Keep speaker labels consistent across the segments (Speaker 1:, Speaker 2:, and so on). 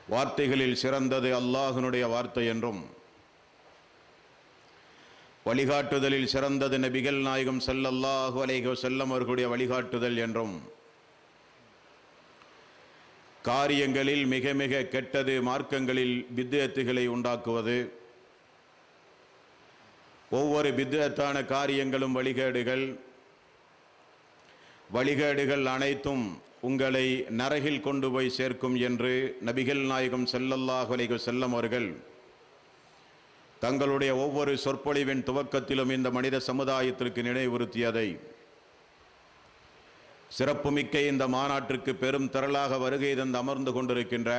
Speaker 1: வார்த்தைகளில் சிறந்தது அல்லாஹ்வினுடைய வார்த்தை என்றும், வழிகாட்டுதலில் சிறந்தது நபிகள் நாயகம் ஸல்லல்லாஹு அலைஹி வஸல்லம் அவர்களுடைய வழிகாட்டுதல் என்றும், காரியங்களில் மிக மிக கெட்டது மார்க்கங்களில் பித்அத்துகளை உண்டாக்குவது, ஒவ்வொரு பித்அத்தான காரியங்களும் வழிகேடுகள் அனைத்தும் உங்களை நரகில் கொண்டு போய் சேர்க்கும் என்று நபிகள் நாயகம் ஸல்லல்லாஹு அலைஹி வஸல்லம் அவர்கள் தங்களுடைய ஒவ்வொரு சொற்பொழிவின் துவக்கத்திலும் இந்த மனித சமுதாயத்திற்கு நினைவுறுத்தியதை சிறப்புமிக்க இந்த மாநாட்டிற்கு பெரும் திரளாக வருகை தந்து அமர்ந்து கொண்டிருக்கின்ற,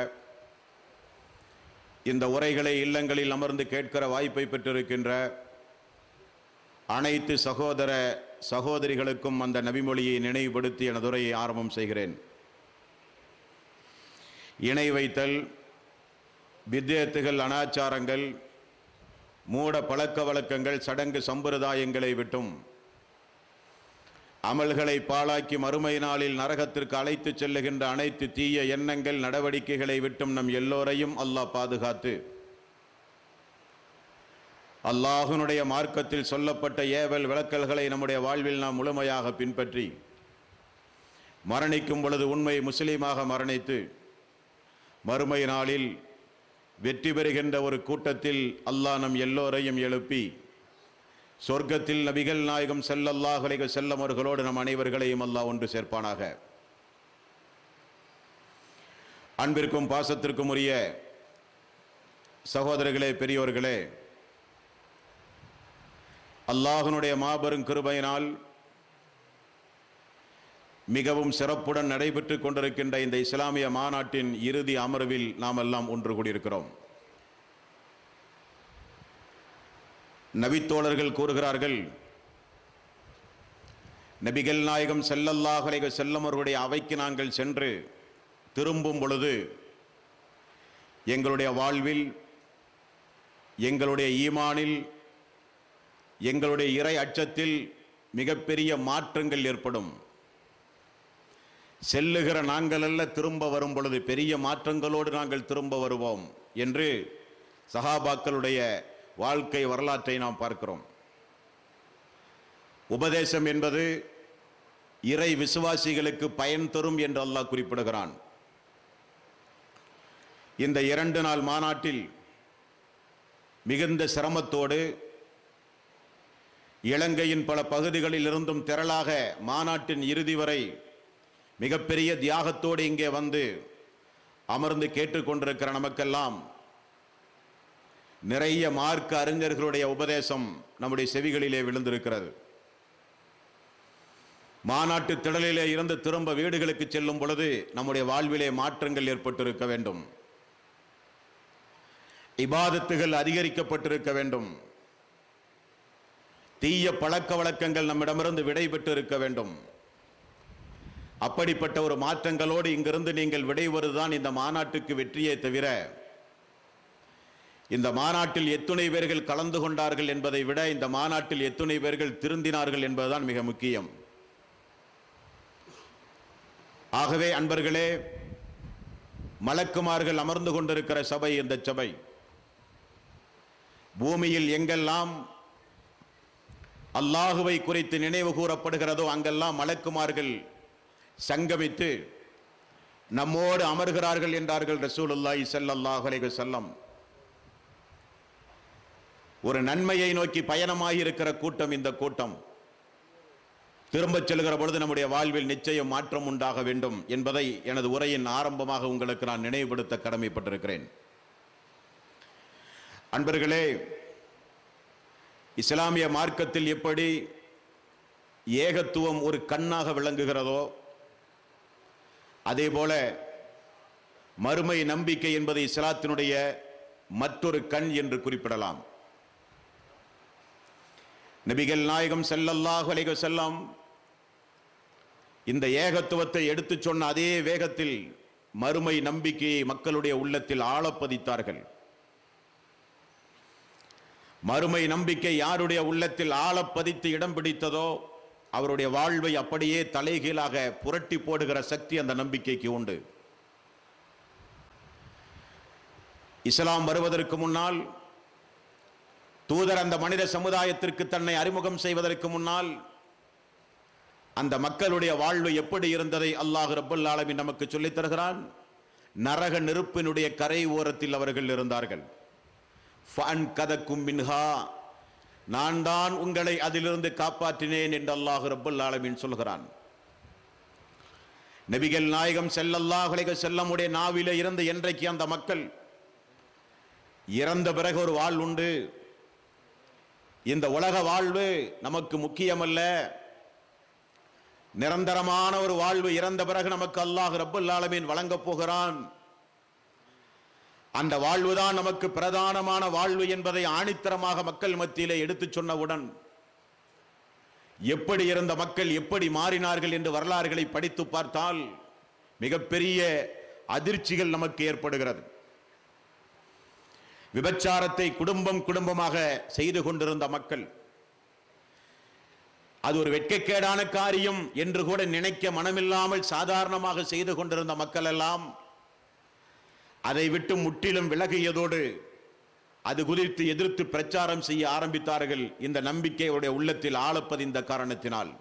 Speaker 1: இந்த உரைகளை இல்லங்களில் அமர்ந்து கேட்கிற வாய்ப்பை பெற்றிருக்கின்ற அனைத்து சகோதர சகோதரிகளுக்கும் அந்த நபிமொழியை நினைவுபடுத்தி எனது உரையை ஆரம்பம் செய்கிறேன். இணை வைத்தல், பித்அத்துகள், அனாச்சாரங்கள், மூட பழக்க வழக்கங்கள், சடங்கு சம்பிரதாயங்களை விட்டும் அமல்களை பாழாக்கி மறுமை நாளில் நரகத்திற்கு அழைத்து செல்லுகின்ற அனைத்து தீய எண்ணங்கள், நடவடிக்கைகளை விட்டும் நம் எல்லோரையும் அல்லாஹ் பாதுகாத்து, அல்லாஹ்வினுடைய மார்க்கத்தில் சொல்லப்பட்ட ஏவல் விளக்கல்களை நம்முடைய வாழ்வில் நாம் முழுமையாக பின்பற்றி மரணிக்கும் பொழுது உண்மை முஸ்லீமாக மரணித்து மறுமை நாளில் வெற்றி பெறுகின்ற ஒரு கூட்டத்தில் அல்லாஹ் நம் எல்லோரையும் எழுப்பி சொர்க்கத்தில் நபிகள் நாயகம் ஸல்லல்லாஹு அலைஹி வஸல்லம் அவர்களோடு நம் அனைவர்களையும் அல்லாஹ் ஒன்று சேர்ப்பானாக. அன்பிற்கும் பாசத்திற்கும் உரிய சகோதரர்களே, பெரியோர்களே, அல்லாஹ்வினுடைய மாபெரும் கிருபையினால் மிகவும் சிறப்புடன் நடைபெற்று கொண்டிருக்கின்ற இந்த இஸ்லாமிய மாநாட்டின் இறுதி அமர்வில் நாம் எல்லாம் ஒன்று கூடியிருக்கிறோம். நபித்தோழர்கள் கூறுகிறார்கள், நபிகள் நாயகம் ஸல்லல்லாஹு அலைஹி வஸல்லம் அவர்களுடைய அவைக்கு நாங்கள் சென்று திரும்பும் பொழுது எங்களுடைய வாழ்வில், எங்களுடைய ஈமானில், எங்களுடைய இறை அச்சத்தில் மிகப்பெரிய மாற்றங்கள் ஏற்படும். செல்லுகிற நாங்கள் அல்ல, திரும்ப வரும் பொழுது பெரிய மாற்றங்களோடு நாங்கள் திரும்ப வருவோம் என்று சஹாபாக்களுடைய வாழ்க்கை வரலாற்றை நாம் பார்க்கிறோம். உபதேசம் என்பது இறை விசுவாசிகளுக்கு பயன் தரும் என்று அல்லாஹ் குறிப்பிடுகிறான். இந்த 2 நாள் மாநாட்டில் மிகுந்த சிரமத்தோடு இலங்கையின் பல பகுதிகளில் இருந்தும் திரளாக மாநாட்டின் இறுதி வரை மிகப்பெரிய தியாகத்தோடு இங்கே வந்து அமர்ந்து கேட்டுக்கொண்டிருக்கிற நமக்கெல்லாம் நிறைய மார்க்க அறிஞர்களுடைய உபதேசம் நம்முடைய செவிகளிலே விழுந்திருக்கிறது. மாநாட்டு திடலிலே இருந்து திரும்ப வீடுகளுக்கு செல்லும் பொழுது நம்முடைய வாழ்விலே மாற்றங்கள் ஏற்பட்டிருக்க வேண்டும். இபாதத்துகள் அதிகரிக்கப்பட்டிருக்க வேண்டும். தீய பழக்க வழக்கங்கள் நம்மிடமிருந்து விடை பெற்று இருக்க வேண்டும். அப்படிப்பட்ட ஒரு மாற்றங்களோடு இங்கிருந்து நீங்கள் விடைவருதான் இந்த மாநாட்டுக்கு வெற்றியே தவிர, இந்த மாநாட்டில் எத்துணை பேர்கள் கலந்து கொண்டார்கள் என்பதை விட இந்த மாநாட்டில் எத்துணை பேர்கள் திருந்தினார்கள் என்பதுதான் மிக முக்கியம். ஆகவே அன்பர்களே, மலக்குமார்கள் அமர்ந்து கொண்டிருக்கிற சபை இந்த சபை. பூமியில் எங்கெல்லாம் அல்லாஹுவை குறித்து நினைவு கூறப்படுகிறதோ அங்கெல்லாம் மலக்குமார்கள் சங்கமித்து நம்மோடு அமர்கிறார்கள் என்றார்கள் ரசூலுல்லாஹி ஸல்லல்லாஹு அலைஹி வஸல்லம். ஒரு நன்மையை நோக்கி பயணமாகி இருக்கிற கூட்டம் இந்த கூட்டம். திரும்பச் செல்கிற பொழுது நம்முடைய வாழ்வில் நிச்சயம் மாற்றம் உண்டாக வேண்டும் என்பதை எனது உரையின் ஆரம்பமாக உங்களுக்கு நான் நினைவுபடுத்த கடமைப்பட்டிருக்கிறேன். அன்பர்களே, இஸ்லாமிய மார்க்கத்தில் எப்படி ஏகத்துவம் ஒரு கண்ணாக விளங்குகிறதோ அதேபோல மறுமை நம்பிக்கை என்பது இஸ்லாத்தினுடைய மற்றொரு கண் என்று குறிப்பிடலாம். நபிகள் நாயகம் ஸல்லல்லாஹு அலைஹி வஸல்லம் இந்த ஏகத்துவத்தை எடுத்துச் சொன்ன அதே வேகத்தில் மறுமை நம்பிக்கையை மக்களுடைய உள்ளத்தில் ஆழப்பதித்தார்கள். மறுமை நம்பிக்கை யாருடைய உள்ளத்தில் ஆழப்பதித்து இடம் பிடித்ததோ அவருடைய வாழ்வை அப்படியே தலைகீழாக புரட்டி போடுகிற சக்தி அந்த நம்பிக்கைக்கு உண்டு. இஸ்லாம் வருவதற்கு முன்னால், தூதர் அந்த மனித சமுதாயத்திற்கு தன்னை அறிமுகம் செய்வதற்கு முன்னால் அந்த மக்களுடைய வாழ்வு எப்படி இருந்ததை அல்லாஹ் ரப்பல் ஆலமீன் நமக்கு சொல்லித் தருகிறான். நரக நெருப்பினுடைய கரை ஓரத்தில் அவர்கள் இருந்தார்கள். ஃபஅன்கதக்கும் மின்ஹா, நான் தான் உங்களை அதிலிருந்து காப்பாற்றினேன் என்று அல்லாஹ் ரப்பல் ஆலமீன் சொல்கிறான். நபிகள் நாயகம் ஸல்லல்லாஹு அலைஹி வஸல்லம் உடைய நாவிலே இருந்து என்றைக்கு அந்த மக்கள் இறந்த பிறகு ஒரு வாழ்வு உண்டு, இந்த உலக வாழ்வு நமக்கு முக்கியமல்ல, நிரந்தரமான ஒரு வாழ்வு இறந்த பிறகு நமக்கு அல்லாஹ் ரப்பல் ஆலமீன் வழங்கப் போகிறான், அந்த வாழ்வுதான் நமக்கு பிரதானமான வாழ்வு என்பதை ஆணித்தரமாக மக்கள் மத்தியிலே எடுத்துச் சொன்னவுடன் எப்படி இருந்த மக்கள் எப்படி மாறினார்கள் என்று வரலாறுகளை படித்து பார்த்தால் மிகப்பெரிய அதிர்ச்சிகள் நமக்கு ஏற்படுகிறது. விபச்சாரத்தை குடும்பம் குடும்பமாக செய்து கொண்டிருந்த மக்கள், அது ஒரு வெட்கக்கேடான காரியம் என்று கூட நினைக்க மனமில்லாமல் சாதாரணமாக செய்து கொண்டிருந்த மக்கள் எல்லாம் அதை விட்டு முற்றிலும் விலகியதோடு அது குறித்து எதிர்த்து பிரச்சாரம் செய்ய ஆரம்பித்தார்கள். இந்த நம்பிக்கை அவருடைய உள்ளத்தில் ஆழப்பதிந்த காரணத்தினால்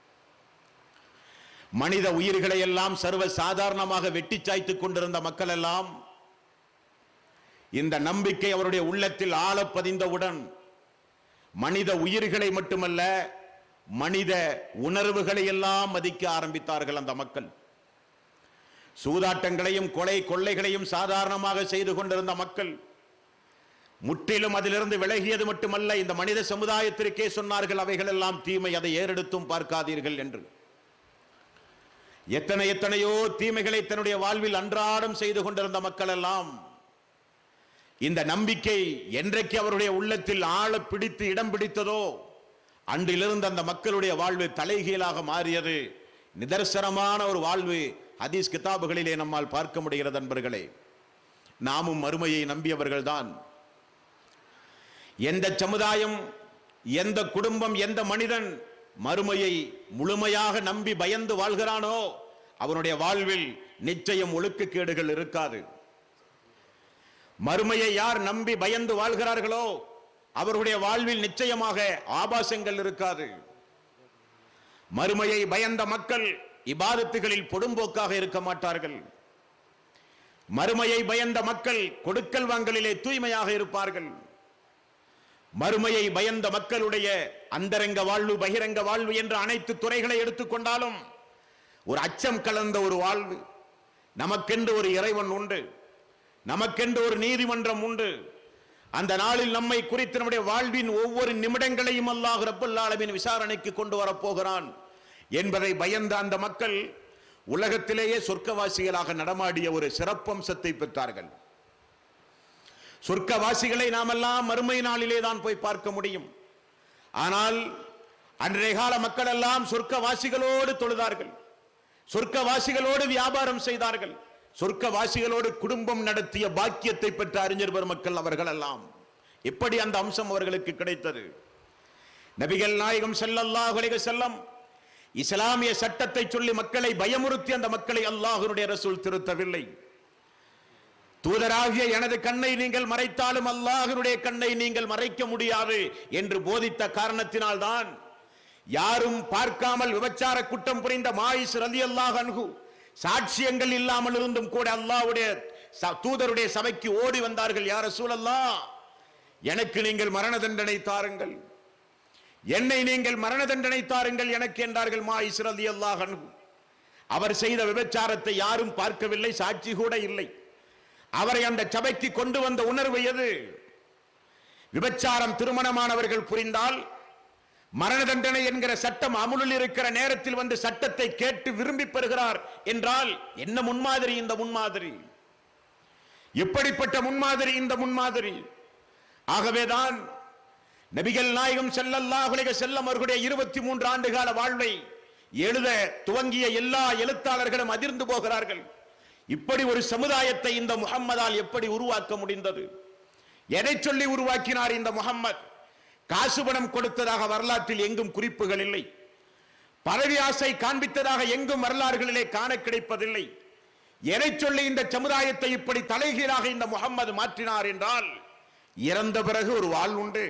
Speaker 1: மனித உயிர்களை எல்லாம் சர்வ சாதாரணமாக வெட்டி சாய்த்துக் கொண்டிருந்த மக்கள் எல்லாம் இந்த நம்பிக்கை அவருடைய உள்ளத்தில் ஆழப்பதிந்தவுடன் மனித உயிர்களை மட்டுமல்ல, மனித உணர்வுகளை எல்லாம் மதிக்க ஆரம்பித்தார்கள். அந்த மக்கள் சூதாட்டங்களையும் கொலை கொள்ளைகளையும் சாதாரணமாக செய்து கொண்டிருந்த மக்கள் முற்றிலும் அதிலிருந்து விலகியது மட்டுமல்ல, இந்த மனித சமுதாயத்திற்கே சொன்னார்கள் அவைகள் எல்லாம் தீமை, அதை ஏறெடுத்தும் பார்க்காதீர்கள் என்று. எத்தனையோ தீமைகளை தன்னுடைய வாழ்வில் அன்றாடம் செய்து கொண்டிருந்த மக்கள் எல்லாம் இந்த நம்பிக்கை என்றைக்கு அவருடைய உள்ளத்தில் ஆழ பிடித்து இடம் பிடித்ததோ அன்றிலிருந்து அந்த மக்களுடைய வாழ்வு தலைகீழாக மாறியது. நிதர்சனமான ஒரு வாழ்வு ஹதீஸ் கிதாபுகளிலே நம்மால் பார்க்க முடிகிறது. நண்பர்களே, நாமும் மறுமையை நம்பியவர்கள்தான். எந்த சமுதாயம், எந்த குடும்பம், எந்த மனிதன் மறுமையை முழுமையாக நம்பி பயந்து வாழ்கிறானோ அவனுடைய வாழ்வில் நிச்சயம் ஒழுக்கக்கேடுகள் இருக்காது. மறுமையை யார் நம்பி பயந்து வாழ்கிறார்களோ அவருடைய வாழ்வில் நிச்சயமாக ஆபாசங்கள் இருக்காது. மறுமையை பயந்த மக்கள் இபாதத்துகளில் பொடும்போக்காக இருக்க மாட்டார்கள். மறுமையை பயந்த மக்கள் கொடுக்கல் வாங்கலிலே தூய்மையாக இருப்பார்கள். மறுமையை பயந்த மக்களுடைய அந்தரங்க வாழ்வு, பகிரங்க வாழ்வு என்ற அனைத்து துறைகளை எடுத்துக்கொண்டாலும் ஒரு அச்சம் கலந்த ஒரு வாழ்வு. நமக்கென்று ஒரு இறைவன் உண்டு, நமக்கென்று ஒரு நீதிமன்றம் உண்டு. அந்த நாளில் நம்மை குறித்து நம்முடைய வாழ்வின் ஒவ்வொரு நிமிடங்களையும் அல்லாஹ் ரப்பல் ஆலமீன் விசாரணைக்கு கொண்டு வரப்போகிறான் என்பதை பயந்த அந்த மக்கள் உலகத்திலேயே சொர்க்கவாசிகளாக நடமாடிய ஒரு சிறப்பம்சத்தை பெற்றார்கள். சொர்க்கவாசிகளை நாமெல்லாம் மறுமை நாளிலே தான் போய் பார்க்க முடியும். ஆனால் அன்றைய கால மக்கள் எல்லாம் சொர்க்கவாசிகளோடு தொழுதார்கள், சொர்க்கவாசிகளோடு வியாபாரம் செய்தார்கள், சொர்க்கவாசிகளோடு குடும்பம் நடத்திய பாக்கியத்தை பெற்ற அறிஞர் பெருமக்கள் அவர்கள் எல்லாம். எப்படி அந்த அம்சம் அவர்களுக்கு கிடைத்தது? நபிகள் நாயகம் ஸல்லல்லாஹு அலைஹி வஸல்லம் இஸ்லாமிய சட்டத்தை சொல்லி மக்களை பயமுறுத்தி அந்த மக்களை அல்லாஹ்வுடைய ரசூல் திருத்தவில்லை. தூதராகிய எனது கண்ணை நீங்கள் மறைத்தாலும் அல்லாஹ்வுடைய கண்ணை நீங்கள் மறைக்க முடியாது என்று போதித்த காரணத்தினால் தான் யாரும் பார்க்காமல் விபச்சார குற்றம் புரிந்த மாயிஸ் ரலியல்லாஹு அன்ஹு சாட்சியங்கள் இல்லாமல் இருந்தும் கூட அல்லாஹ்வுடைய தூதருடைய சபைக்கு ஓடி வந்தார்கள். யா ரசூலல்லாஹ், எனக்கு நீங்கள் மரண தண்டனை தாருங்கள், என்னை நீங்கள் மரண தண்டனை தாருங்கள் எனக்கு என்றார்கள் மாயிஸ் ரலியல்லாஹு அன்ஹு. அவர் செய்த விபச்சாரத்தை யாரும் பார்க்கவில்லை, சாட்சி கூட இல்லை. அவரை அந்த சபைக்கு கொண்டு வந்த உணர்வு எது? விபச்சாரம் திருமணமானவர்கள் புரிந்தால் மரண தண்டனை என்கிற சட்டம் அமுலில் இருக்கிற நேரத்தில் வந்து சட்டத்தை கேட்டு விரும்பி பெறுகிறார் என்றால் என்ன முன்மாதிரி இந்த முன்மாதிரி? எப்படிப்பட்ட முன்மாதிரி இந்த முன்மாதிரி? ஆகவேதான் நபிகள் நாயகம் ஸல்லல்லாஹு அலைஹி வஸல்லம் அவர்களுடைய 23 ஆண்டு கால வாழ்வை எழுத துவங்கிய எல்லா எழுத்தாளர்களும் அதிர்ந்து போகிறார்கள். இப்படி ஒரு சமுதாயத்தை இந்த முஹம்மதால் எப்படி உருவாக்க முடிந்தது? எதை சொல்லி உருவாக்கினார் இந்த முஹம்மத்? காசு பணம் கொடுத்ததாக வரலாற்றில் எங்கும் குறிப்புகள் இல்லை. பதவி ஆசை காண்பித்ததாக எங்கும் வரலாறுகளிலே காண கிடைப்பதில்லை. எதை சொல்லி இந்த சமுதாயத்தை இப்படி தலைகீழாக இந்த முகம்மது மாற்றினார் என்றால், இறந்த பிறகு ஒரு வாழ்வு உண்டு,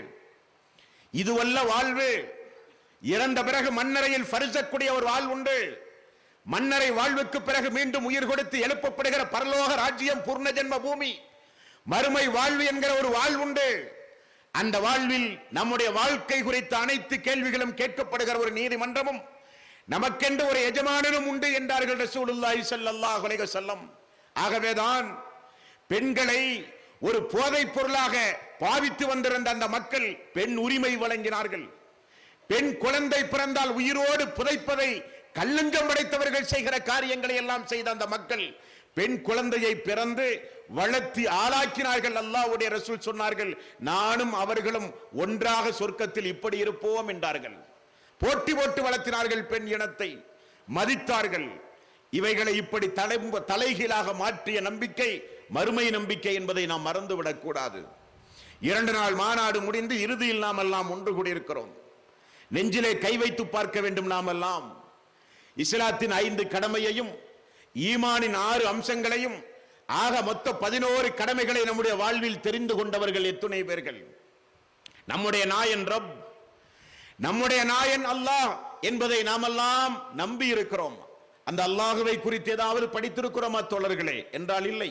Speaker 1: இதுவல்ல வாழ்வு. இறந்த பிறகு மண்ணறையில் பரிசக்கூடிய ஒரு வாழ்வு உண்டு. மண்ணறை வாழ்வுக்கு பிறகு மீண்டும் உயிர் கொடுத்து எழுப்பப்படுகிற பரலோக ராஜ்யம், பூர்ண ஜென்ம பூமி, மறுமை வாழ்வு என்கிற ஒரு வாழ்வுண்டு. அந்த வாழ்வில் நம்முடைய வாழ்க்கை குறித்த அனைத்து கேள்விகளும் கேட்கப்படுகிற ஒரு நீதிமன்றமும் நமக்கென்று ஒரு எஜமானனும் உண்டு என்றார்கள் ரசூலுல்லாஹி ஸல்லல்லாஹு அலைஹி வஸல்லம். ஆகவேதான் பெண்களை ஒரு போதைப் பொருளாக பாவித்து வந்திருந்த அந்த மக்கள் பெண் உரிமை வழங்கினார்கள். பெண் குழந்தை பிறந்தால் உயிரோடு புதைப்பதை கல்லஞ்சம் படைத்தவர்கள் செய்கிற காரியங்களை எல்லாம் செய்த அந்த மக்கள் பெண் குழந்தையை பிறந்து வளர்த்தி ஆளாக்கினார்கள். அல்லாஹ்வுடைய ரசூல் சொன்னார்கள், நானும் அவர்களும் ஒன்றாக சொர்க்கத்தில் இப்படி இருப்போம் என்றார்கள். போட்டி போட்டு வளர்த்தினார்கள், பெண் இனத்தை மதித்தார்கள். இவைகளை இப்படி தலைகீழாக மாற்றிய நம்பிக்கை மறுமை நம்பிக்கை என்பதை நாம் மறந்துவிடக் கூடாது. 2 நாள் மாநாடு முடிந்து இறுதியில் நாம் எல்லாம் ஒன்று கூடியிருக்கிறோம். நெஞ்சிலே கை வைத்து பார்க்க வேண்டும். நாம் எல்லாம் இஸ்லாத்தின் 5 கடமையையும் ஈமானின் 6 அம்சங்களையும் ஆக மொத்த 11 கடமைகளை நம்முடைய வாழ்வில் தெரிந்து கொண்டவர்கள் எத்துணை பேர்கள்? நம்முடைய நாயன் ரப், நம்முடைய நாயன் அல்லாஹ் என்பதை நாமெல்லாம் நம்பி இருக்கிறோம். அந்த அல்லாஹுவை குறித்து ஏதாவது படித்திருக்கிறோமா தோழர்களே? என்றால் இல்லை.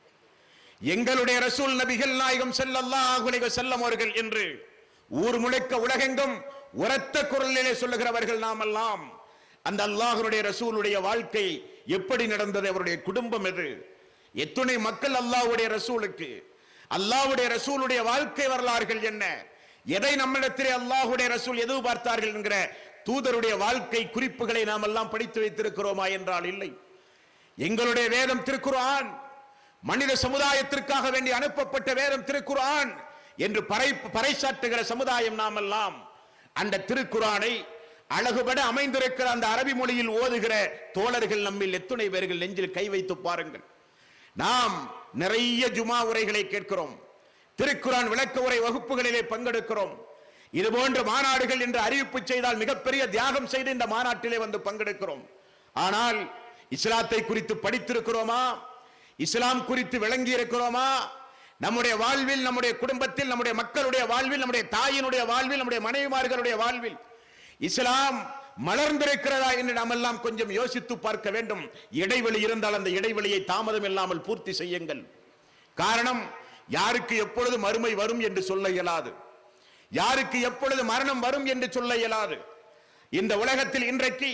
Speaker 1: எங்களுடைய ரசூல் நபிகள் நாயகம் ஸல்லல்லாஹு அலைஹி வஸல்லம் அவர்கள் என்று ஊர் முழுக்க உலகெங்கும் உரத்த குரலிலே சொல்லுகிறவர்கள் நாமெல்லாம். அந்த அல்லாஹ்வுடைய ரசூலுடைய வாழ்க்கை எப்படி நடந்தது? அவருடைய குடும்பம் எது? எத்துணை மக்கள் அல்லாஹ்வுடைய ரசூலுக்கு, அல்லாஹ்வுடைய ரசூலுடைய வாழ்க்கை வரலாறுகள் என்ன? எதை நம்மிடத்திலே அல்லாஹ்வுடைய ரசூல் எதிர்பார்த்தார்கள் என்கிற தூதருடைய வாழ்க்கை குறிப்புகளை நாம் எல்லாம் படித்து வைத்திருக்கிறோமா என்றால் இல்லை. எங்களுடைய வேதம் திருக்குர்ஆன், மனித சமுதாயத்திற்காக வேண்டி அனுப்பப்பட்ட வேதம் திருக்குர்ஆன் என்று பறைசாற்றுகிற சமுதாயம் நாம் எல்லாம். அந்த திருக்குர்ஆனை அழகுபட அமைந்திருக்கிற அந்த அரபி மொழியில் ஓதுகிற தோழர்கள் நம்மில் எத்துணை பேர்கள் நெஞ்சில் கை வைத்து பாருங்கள். நாம் நிறைய ஜுமா உரைகளை கேட்கிறோம், திருக்குர்ஆன் விளக்க உரை வகுப்புகளிலே பங்கெடுக்கிறோம். இது போன்ற மாநாடுகள் என்று அறிவிப்பு செய்தால் மிகப்பெரிய தியாகம் செய்து இந்த மாநாட்டிலே வந்து பங்கெடுக்கிறோம். ஆனால் இஸ்லாத்தை குறித்து படித்திருக்கிறோமா? இஸ்லாம் குறித்து விளங்கி இருக்கிறோமா? நம்முடைய வாழ்வில், நம்முடைய குடும்பத்தில், நம்முடைய மக்களுடைய வாழ்வில், நம்முடைய தாயினுடைய வாழ்வில், நம்முடைய மனைவிமார்களுடைய வாழ்வில் இஸ்லாம் மலர்ந்திருக்கிறதா என்று நாம் எல்லாம் கொஞ்சம் யோசித்து பார்க்க வேண்டும். இடைவெளி இருந்தால் அந்த இடைவெளியை தாமதம் இல்லாமல் பூர்த்தி செய்யுங்கள். காரணம், யாருக்கு எப்பொழுது மறுமை வரும் என்று சொல்ல இயலாது, யாருக்கு எப்பொழுது மரணம் வரும் என்று சொல்ல இயலாது. இந்த உலகத்தில் இன்றைக்கு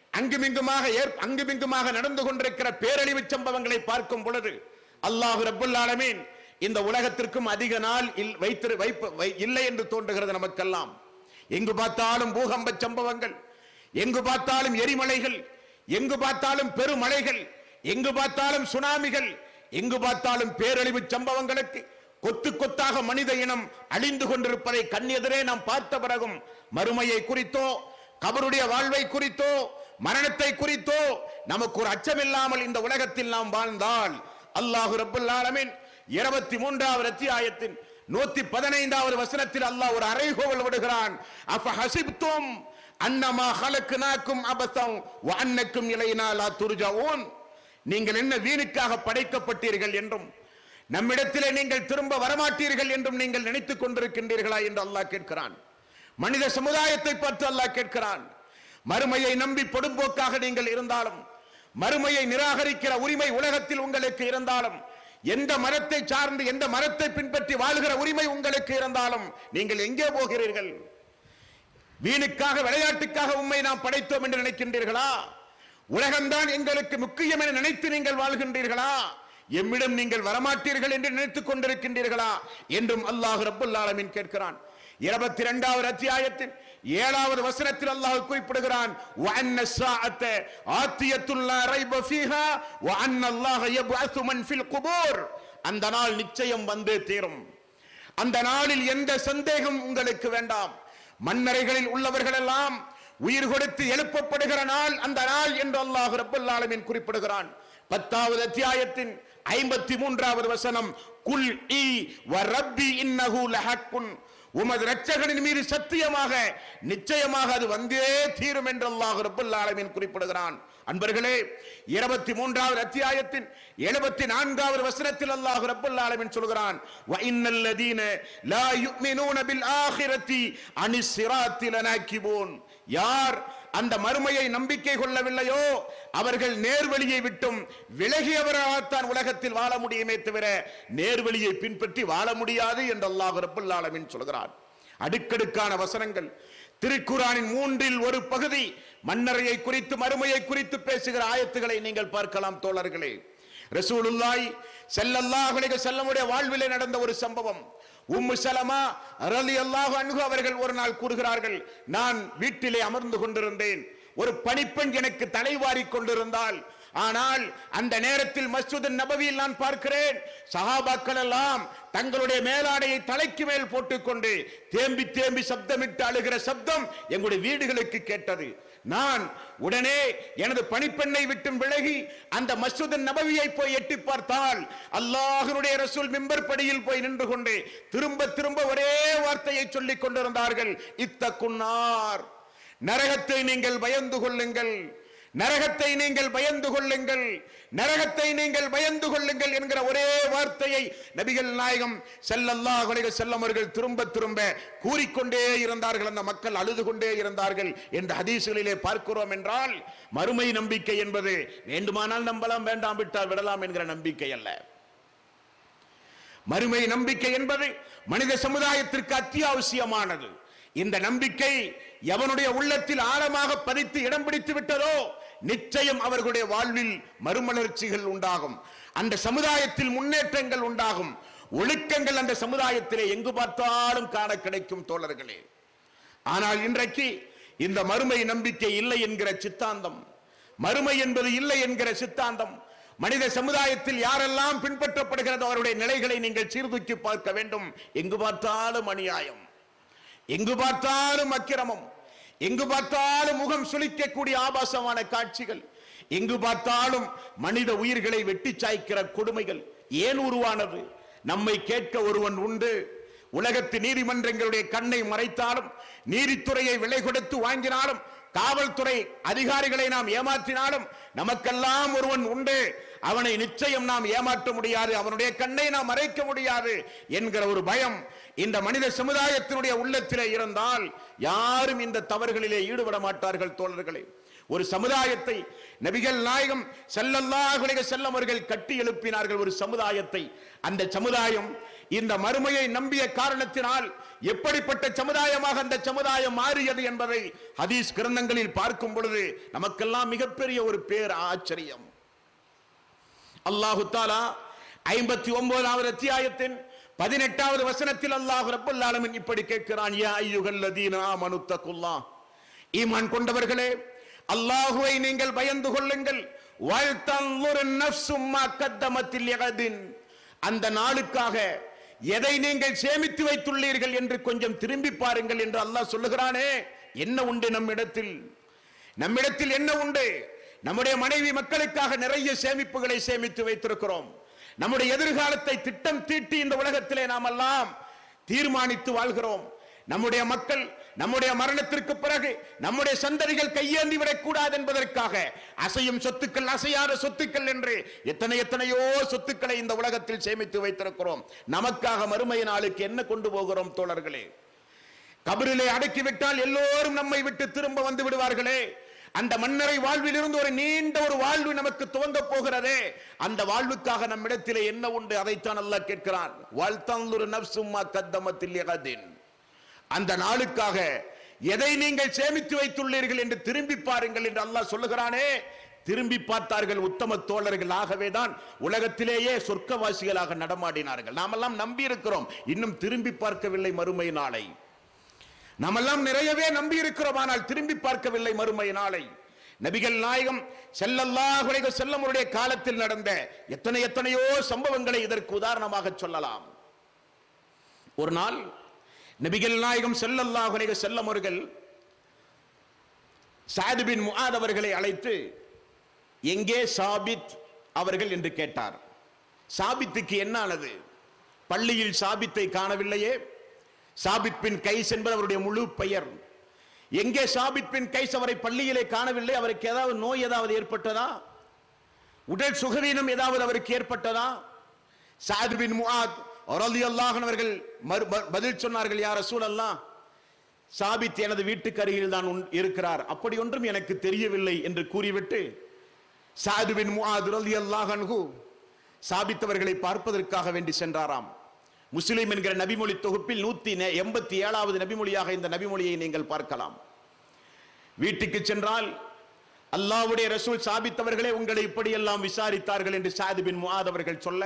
Speaker 1: அங்குமிங்குமாக நடந்து கொண்டிருக்கிற பேரழிவு சம்பவங்களை பார்க்கும் பொழுது அல்லாஹ் ரப்புல் ஆலமீன் இந்த உலகத்திற்கும் அதிக நாள் இல்லை என்று தோன்றுகிறது நமக்கெல்லாம். எங்கு பார்த்தாலும் பூகம்ப சம்பவங்கள், எங்கு பார்த்தாலும் எரிமலைகள், எங்கு பார்த்தாலும் பெருமழைகள், எங்கு பார்த்தாலும் சுனாமிகள், எங்கு பார்த்தாலும் பேரழிவு சம்பவங்களுக்கு கொத்து கொத்தாக மனித இனம் அழிந்து கொண்டிருப்பதை கண்ணெதிரே நாம் பார்த்த பிறகும் மறுமையை குறித்தோ, கபருடைய வாழ்வை குறித்தோ, மரணத்தை குறித்தோ நமக்கு ஒரு அச்சமில்லாமல் இந்த உலகத்தில் நாம் வாழ்ந்தால் அல்லாஹ் ரப்புல் ஆலமீன் 23வது அத்தியாயத்தின் 115வது வசனத்தில் அல்லாஹ் ஒரு அறைகோவல் விடுகிறான். அஃபஹஸிப்தும் அன்னமா ஹலக்னாக்கும் அபஸன் வ அன்னக்கும் இலைனா லா துர்ஜஊன். நீங்கள் என்ன வீணுக்காக படைக்கப்பட்டீர்கள் என்றும் நம்மிடத்திலே நீங்கள் திரும்ப வரமாட்டீர்கள் என்றும் நீங்கள் நினைத்துக் கொண்டிருக்கின்றீர்களா என்று அல்லாஹ் கேட்கிறான். மனித சமுதாயத்தை பார்த்து அல்லாஹ் கேட்கிறான். மறுமையை நம்பி பொடும்போக்காக நீங்கள் இருந்தாலும், மறுமையை நிராகரிக்கிற உரிமை உலகத்தில் உங்களுக்கு இருந்தாலும், எந்த மரத்தை சார்ந்து எந்த மரத்தை பின்பற்றி வாழ்கிற உரிமை உங்களுக்கு இருந்தாலும் நீங்கள் எங்கே போகிறீர்கள்? வீணுக்காக, விளையாட்டுக்காக உம்மை நாம் படைத்தோம் என்று நினைக்கின்றீர்களா? உலகம்தான் எங்களுக்கு முக்கியம் என நினைத்து நீங்கள் வாழ்கின்றீர்களா? எம்மிடம் நீங்கள் வரமாட்டீர்கள் என்று நினைத்துக் கொண்டிருக்கின்றீர்களா என்றும் அல்லாஹ் ரப்புல் ஆலமீன் கேட்கிறான். 22வது அத்தியாயத்தின் 7வது வசனத்தில் அல்லாஹ் குறிப்பிடுகிறான், வஅன்ன ஸாஅத ஆத்தியத்துல் லா ரைப ஃபீஹா வஅன்ன அல்லாஹ யப்அஸு மன் ஃபில் குபூர். அந்த நாள் நிச்சயம் வந்தே தீரும். அந்த நாளில் எந்த சந்தேகம் உங்களுக்கு வேண்டாம். மண்ணறைகளில் உள்ளவர்கள் எல்லாம் உயிர் கொடுத்து எழுப்பப்படுகிற நாள் அந்த நாள் என்று அல்லாஹ் ரப்புல் ஆலமீன் குறிப்பிடுகிறான்.
Speaker 2: 10வது அத்தியாயத்தின் 53வது வசனம், குல் இ வ ரப்பி இன்னஹு லஹக்குன், உமது இரட்சகனின் மீது சத்தியமாக நிச்சயமாக அது வந்தே தீரும் என்று அல்லாஹ் ரப்பல் ஆலமீன் குறிப்பிடுகிறான். அன்பர்களே, 23வது அத்தியாயத்தின் 74வது வசனத்தில் அல்லாஹ் ரப்பல் ஆலமீன் சொல்கிறான், வ இன்னல் லதீன லா யுமினூன பில் ஆகிரத்தி அனிஸ் ஸிராத்தி லனாகிபூன், யார் அந்த மறுமையை நம்பிக்கை கொள்ளவில்லையோ அவர்கள் நேர்வழியை விட்டும் விலகியவராகத்தான் உலகத்தில் வாழ முடியுமே தவிர நேர்வழியை பின்பற்றி வாழ முடியாது என்று அல்லாஹ் ரப்பல் ஆலமீன் சொல்கிறார். அடுக்கடுக்கான வசனங்கள். திருக்குர்ஆனின் 3இல் ஒரு பகுதி மன்னரையை குறித்து மறுமையை குறித்து பேசுகிற ஆயத்துகளை நீங்கள் பார்க்கலாம் தோழர்களே. ரசூலுல்லாஹி ஸல்லல்லாஹு அலைஹி வஸல்லம் உடைய வாழ்விலே நடந்த ஒரு சம்பவம். உம்மு சலமா ரலியல்லாஹு அன்ஹு அவர்கள் ஒரு நாள் கூறுகிறார்கள், நான் வீட்டிலே அமர்ந்து கொண்டிருந்தேன், ஒரு பணிப்பெண் எனக்கு தலைவாரி கொண்டிருந்தாள். ஆனால் அந்த நேரத்தில் மஸ்ஜித் நபவியில் நான் பார்க்கிறேன், சஹாபாக்கள் எல்லாம் தங்களுடைய மேலாடையை தலைக்கு மேல் போட்டுக்கொண்டு தேம்பி தேம்பி சப்தமிட்டு அழுகிற சப்தம் எங்களுடைய வீடுகளுக்கு கேட்டது. நான் உடனே எனது பணிப்பெண்ணை விட்டு விலகி அந்த மஸ்ஜித் நபவியை போய் எட்டி பார்த்தால் அல்லாஹ்வுடைய ரசூல் மிம்பர் படியில் போய் நின்று கொண்டு திரும்ப திரும்ப ஒரே வார்த்தையை சொல்லிக் கொண்டிருந்தார்கள், இத்தகுன்னார், நரகத்தை நீங்கள் பயந்து கொள்ளுங்கள், நரகத்தை நீங்கள் பயந்து கொள்ளுங்கள், நரகத்தை நீங்கள் பயந்து கொள்ளுங்கள் என்கிற ஒரே வார்த்தையை நபிகள் நாயகம் ஸல்லல்லாஹு அலைஹி வஸல்லம் அவர்கள் திரும்ப திரும்ப கூறிக்கொண்டே இருந்தார்கள். அந்த மக்கள் அழுது கொண்டே இருந்தார்கள் என்று ஹதீஸ்களிலே பார்க்கிறோம். என்றால் மறுமை நம்பிக்கை என்பது வேண்டுமானால் நம்பலாம், வேண்டாம் விட்டால் விடலாம் என்கிற நம்பிக்கை அல்ல. மறுமை நம்பிக்கை என்பது மனித சமுதாயத்திற்கு அத்தியாவசியமானது. இந்த நம்பிக்கை எவனுடைய உள்ளத்தில் ஆழமாக பதித்து இடம் பிடித்து விட்டதோ நிச்சயம் அவர்களுடைய வாழ்வில் மறுமலர்ச்சிகள் உண்டாகும், அந்த சமுதாயத்தில் முன்னேற்றங்கள் உண்டாகும், ஒழுக்கங்கள் அந்த சமுதாயத்திலே எங்கு பார்த்தாலும் காண கிடைக்கும் தோழர்களே. ஆனால் இன்றைக்கு இந்த மறுமை நம்பிக்கை இல்லை என்கிற சித்தாந்தம், மறுமை என்பது இல்லை என்கிற சித்தாந்தம் மனித சமுதாயத்தில் யாரெல்லாம் பின்பற்றப்படுகிறதோ அவருடைய நிலைகளை நீங்கள் சீர்தூக்கி பார்க்க வேண்டும். எங்கு பார்த்தாலும் அநியாயம், எங்கு பார்த்தாலும் அக்கிரமம், எங்கு பார்த்தாலும் முகம் சுளிக்கக்கூடிய ஆபாசமான காட்சிகள், எங்கு பார்த்தாலும் மனித உயிர்களை வெட்டி சாய்க்கிற கொடுமைகள் ஏன் உருவானது? நம்மை கேட்க ஒருவன் உண்டு. உலகத்து நீதிமன்றங்களுடைய கண்ணை மறைத்தாலும், நீதித்துறையை விலை கொடுத்து வாங்கினாலும், காவல்துறை அதிகாரிகளை நாம் ஏமாற்றினாலும் நமக்கெல்லாம் ஒருவன் உண்டு, அவனை நிச்சயம் நாம் ஏமாற்ற முடியாது, அவனுடைய கண்ணை நாம் மறைக்க முடியாது என்கிற ஒரு பயம் இந்த மனித சமுதாயத்தினுடைய உள்ளத்திலே இருந்தால் யாரும் இந்த தவறுகளிலே ஈடுபட மாட்டார்கள் தோழர்களே. ஒரு சமுதாயத்தை நபிகள் நாயகம் ஸல்லல்லாஹு அலைஹி வஸல்லம் அவர்கள் கட்டி எழுப்பினார்கள், ஒரு சமுதாயத்தை. அந்த சமுதாயம் இந்த மறுமையை நம்பிய காரணத்தினால் எப்படிப்பட்ட சமுதாயமாக அந்த சமுதாயம் மாறியது என்பதை ஹதீஸ் கிரந்தங்களில் பார்க்கும் பொழுது நமக்கெல்லாம் மிகப்பெரிய ஒரு பேர் ஆச்சரியம். அல்லாஹு தஆலா 59வது அத்தியாயத்தின் 18வது வசனத்தில் அல்லாஹ் ரப்பல் ஆலமீன் இப்படி கேட்கிறான், யா அய்யுஹல்லதீன ஆமனு தக்குல்லாஹ், ஈமான் கொண்டவர்களே அல்லாஹ்வை நீங்கள் பயந்து கொள்ளுங்கள், வல் தன்துர் நஃப்ஸும் மா கத்தமத் லிகதின், அந்த நாளுக்காக எதை நீங்கள் சேமித்து வைத்துள்ளீர்கள் என்று கொஞ்சம் திரும்பி பாருங்கள் என்று அல்லாஹ் சொல்லுகிறானே. என்ன உண்டு நம்மிடத்தில்? நம்மிடத்தில் என்ன உண்டு? நம்முடைய மனைவி மக்களுக்காக நிறைய சேமிப்புகளை சேமித்து வைத்திருக்கிறோம். நம்முடைய எதிர்காலத்தை திட்டம் தீட்டி இந்த உலகத்திலே நாம் எல்லாம் தீர்மானித்து வாழ்கிறோம். நம்முடைய மக்கள் நம்முடைய மரணத்திற்கு பிறகு நம்முடைய சந்ததிகள் கையேந்தி விடக்கூடாது என்பதற்காக அசையும் சொத்துக்கள், அசையாத சொத்துக்கள் என்று எத்தனையோ சொத்துக்களை இந்த உலகத்தில் சேமித்து வைத்திருக்கிறோம். நமக்காக மறுமை நாளுக்கு என்ன கொண்டு போகிறோம் தோழர்களே? கபரிலே அடக்கிவிட்டால் எல்லோரும் நம்மை விட்டு திரும்ப வந்து விடுவார்களே. அந்த மன்னரை வாழ்வில் இருந்து ஒரு நீண்ட ஒரு வாழ்வு நமக்கு துவங்க போகிறதே. அந்த வாழ்வுக்காக நம்மிடத்திலே என்ன உண்டு? அதைத்தான் அல்லாஹ் கேட்கிறான். வல் தன்துர் நஃப்ஸும் மா கத்தமத் லிகதின், அந்த நாளுக்காக எதை நீங்கள் சேமித்து வைத்துள்ளீர்கள் என்று திரும்பி பாருங்கள் என்று அல்லாஹ் சொல்லுகிறானே. திரும்பி பார்த்தார்கள் உத்தம தோழர்கள். ஆகவேதான் உலகத்திலேயே சொர்க்கவாசிகளாக நடமாடினார்கள். நாமெல்லாம் நம்பி இருக்கிறோம், இன்னும் திரும்பி பார்க்கவில்லை மறுமை நாளை. நாமெல்லாம் நிறையவே நம்பி இருக்கிறோம், ஆனால் திரும்பி பார்க்கவில்லை மறுமை நாளை. நபிகள் நாயகம் ஸல்லல்லாஹு அலைஹி வஸல்லம் அவருடைய காலத்தில் நடந்த எத்தனையோ சம்பவங்களை இதற்கு உதாரணமாக சொல்லலாம். ஒரு நாள் நபிகள் நாயகம் ஸல்லல்லாஹு அலைஹி வஸல்லம் அவர்கள் சஅத் பின் முஆத் அவர்களை அழைத்து, எங்கே சாபித் அவர்கள் என்று கேட்டார். சாபித்துக்கு என்ன ஆனது? பள்ளியில் சாபித்தை காணவில்லையே. சாபித் பின் கைஸ் என்பது அவருடைய முழு பெயர். எங்கே சாபித் பின் கைஸ் அவரை பள்ளியிலே காணவில்லை? அவருக்கு ஏதாவது நோய் ஏதாவது ஏற்பட்டதா? உடல் சுகவீனம் ஏதாவது அவருக்கு ஏற்பட்டதா? சஅத் பின் முஆத் ரலியல்லாஹு அன்ஹு அவர்கள் பதில் சொன்னார்கள், யா ரசூலல்லாஹ், சாபித் எனது வீட்டுக்கு அருகில் தான் இருக்கிறார், அப்படி ஒன்றும் எனக்கு தெரியவில்லை என்று கூறிவிட்டு சஅத் பின் முஆத் ரலியல்லாஹு அன்ஹு சாபித் அவர்களை பார்ப்பதற்காக வேண்டி சென்றாராம். முஸ்லிம் என்கிற நபிமொழி தொகுப்பில் 187வது நபிமொழியாக இந்த நபிமொழியை நீங்கள் பார்க்கலாம். வீட்டுக்கு சென்றால் அல்லாஹ்வுடைய ரசூல் சாபித் அவர்களே உங்களை இப்படியெல்லாம் விசாரித்தார்கள் என்று சஅத் பின் முஆத் அவர்கள் சொல்ல,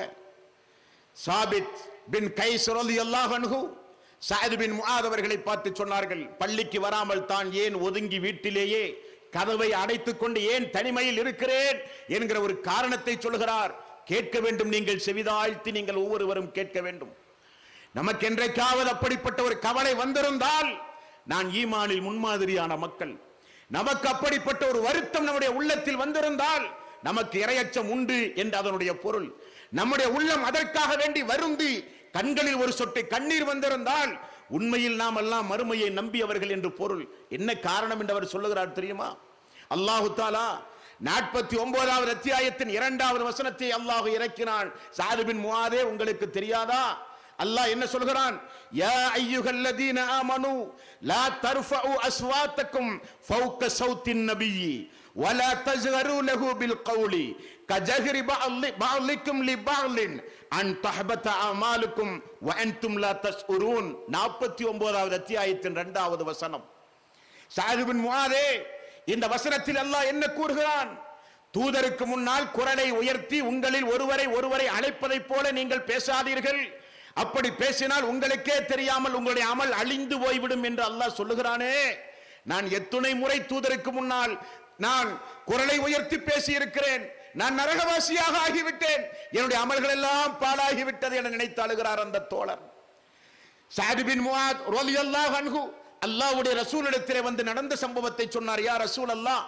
Speaker 2: சாபித் பின் கைஸ் ரலியல்லாஹு அன்ஹு சஅத் பின் முஆத் அவர்களை பார்த்து சொன்னார்கள், பள்ளிக்கு வராமல் தான் ஏன் ஒதுங்கி வீட்டிலேயே கதவை அடைத்துக் கொண்டு ஏன் தனிமையில் இருக்கிறேன் என்கிற ஒரு காரணத்தை சொல்கிறார். கேட்க வேண்டும், நீங்கள் செவிதாழ்த்தி நீங்கள் ஒவ்வொருவரும் கேட்க வேண்டும். நமக்கு என்றைக்காவது அப்படிப்பட்ட ஒரு கவலை வந்திருந்தால் நான் ஈமானில் முன்மாதிரியான மக்கள், நமக்கு அப்படிப்பட்ட ஒரு வருத்தம் நம்முடைய உள்ளத்தில் வந்திருந்தால் நமக்கு இரையச்சம் உண்டு என்று அதனுடைய பொருள். நம்முடைய உள்ளம் அதற்காக வேண்டி வருந்தி கண்களில் ஒரு சொட்டு கண்ணீர் வந்திருந்தால் உண்மையில் நாம் எல்லாம் மறுமையை நம்பியவர்கள் என்று பொருள். என்ன காரணம் என்று அவர் சொல்லுகிறார் தெரியுமா? அல்லாஹு தஆலா 49வது அத்தியாயத்தின் 2வது வசனத்தை அல்லாஹ் இறக்கினான். சஅத் பின் முஆதே உங்களுக்கு தெரியாதா? அல்லாஹ் என்ன சொல்கிறான்? யா அய்யுஹல்லதீன ஆமனூ லா தர்ஃபஉ அஸ்வாத்தக்கும் ஃபௌக ஸௌத்தின் நபிய்யி வலா தஜ்ஹரு லஹு பில் கௌலி கஜஹரி பஅலிக்கும் லிபஅலின் அன் தஹபத அமாலுக்கும் வ அன்தும் லா தஷ்உரூன். 49வது அத்தியாயத்தின் 2வது வசனம். சஅத் பின் முஆதே, இந்த வசனத்தில் அல்லாஹ் என்ன கூறுகிறான்? தூதருக்கு முன்னால் குரலை உயர்த்தி உங்களில் ஒருவரை அழைப்பதைப் போல நீங்கள் பேசாதீர்கள். அப்படி பேசினால் உங்களுக்கே தெரியாமல் உங்களுடைய அமல் அழிந்து போய்விடும் என்று அல்லாஹ் சொல்லுகிறானே. நான் எத்துணை முறை தூதருக்கு முன்னால் நான் குரலை உயர்த்தி பேசி இருக்கிறேன், நான் நரகவாசியாக ஆகிவிட்டேன், என்னுடைய அமல்கள் எல்லாம் பாழாகிவிட்டது என நினைத்து அழுகிறார் அந்த தோழர். சஅத் பின் முஆத் ரலியல்லாஹு அன்ஹு அல்லாஹ்வுடைய ரசூலிடத்திலே வந்து நடந்த சம்பவத்தை சொன்னார். யா ரசூல் அல்லாஹ்,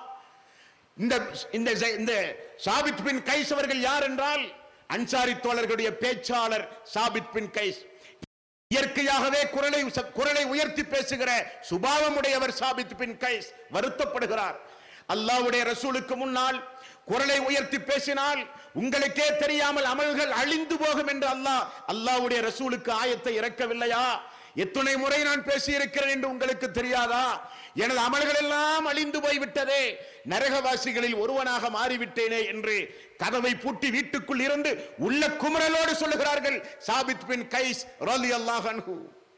Speaker 2: இந்த சாபித் பின் கைஸ் அவர்கள் யார் என்றால் அன்சாரி தோழர்களுடைய பேச்சாளர் சாபித் பின் கைஸ். இயற்கையாகவே குரலை உயர்த்தி பேசுகிற சுபாவமுடையவர் சாபித் பின் கைஸ். வருத்தப்படுகிறார், அல்லாஹ்வுடைய ரசூலுக்கு முன்னால் குரலை உயர்த்தி பேசினால் உங்களுக்கே தெரியாமல் அமல்கள் அழிந்து போகும் என்று அல்லாஹ்வுடைய ரசூலுக்கு ஆயத்தை இறக்கவில்லையா? எத்தனை முறை நான் பேசி இருக்கிறேன் என்று உங்களுக்கு தெரியாதா? எனது அமல்கள் எல்லாம் அழிந்து போய்விட்டதே, நரகவாசிகளில் ஒருவனாக மாறிவிட்டேனே என்று கதவை பூட்டி வீட்டுக்குள் இருந்து உள்ள குமரலோடு சொல்லுகிறார்கள் சாபித் பின் கைஸ் ரலியல்லாஹு அன்ஹு.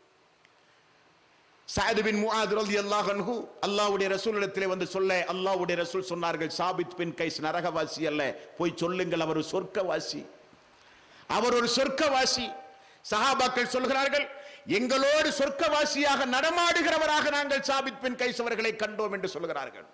Speaker 2: சஅத் பின் முஆத் ரலியல்லாஹு அன்ஹு அல்லாஹ்வுடைய ரசூலிடத்திலே வந்து சொல்ல, அல்லாஹ்வுடைய ரசூல் சொன்னார்கள், சாபித் பின் கைஸ் நரகவாசி அல்ல, போய் சொல்லுங்கள் அவர் ஒரு சொர்க்கவாசி, அவர் ஒரு சொர்க்கவாசி. சஹாபாக்கள் சொல்கிறார்கள், எங்களோடு சொர்க்கவாசியாக நடமாடுகிறவராக நாங்கள் சாபித் பின் கைஸ் அவர்களை கண்டோம் என்று சொல்கிறார்கள்.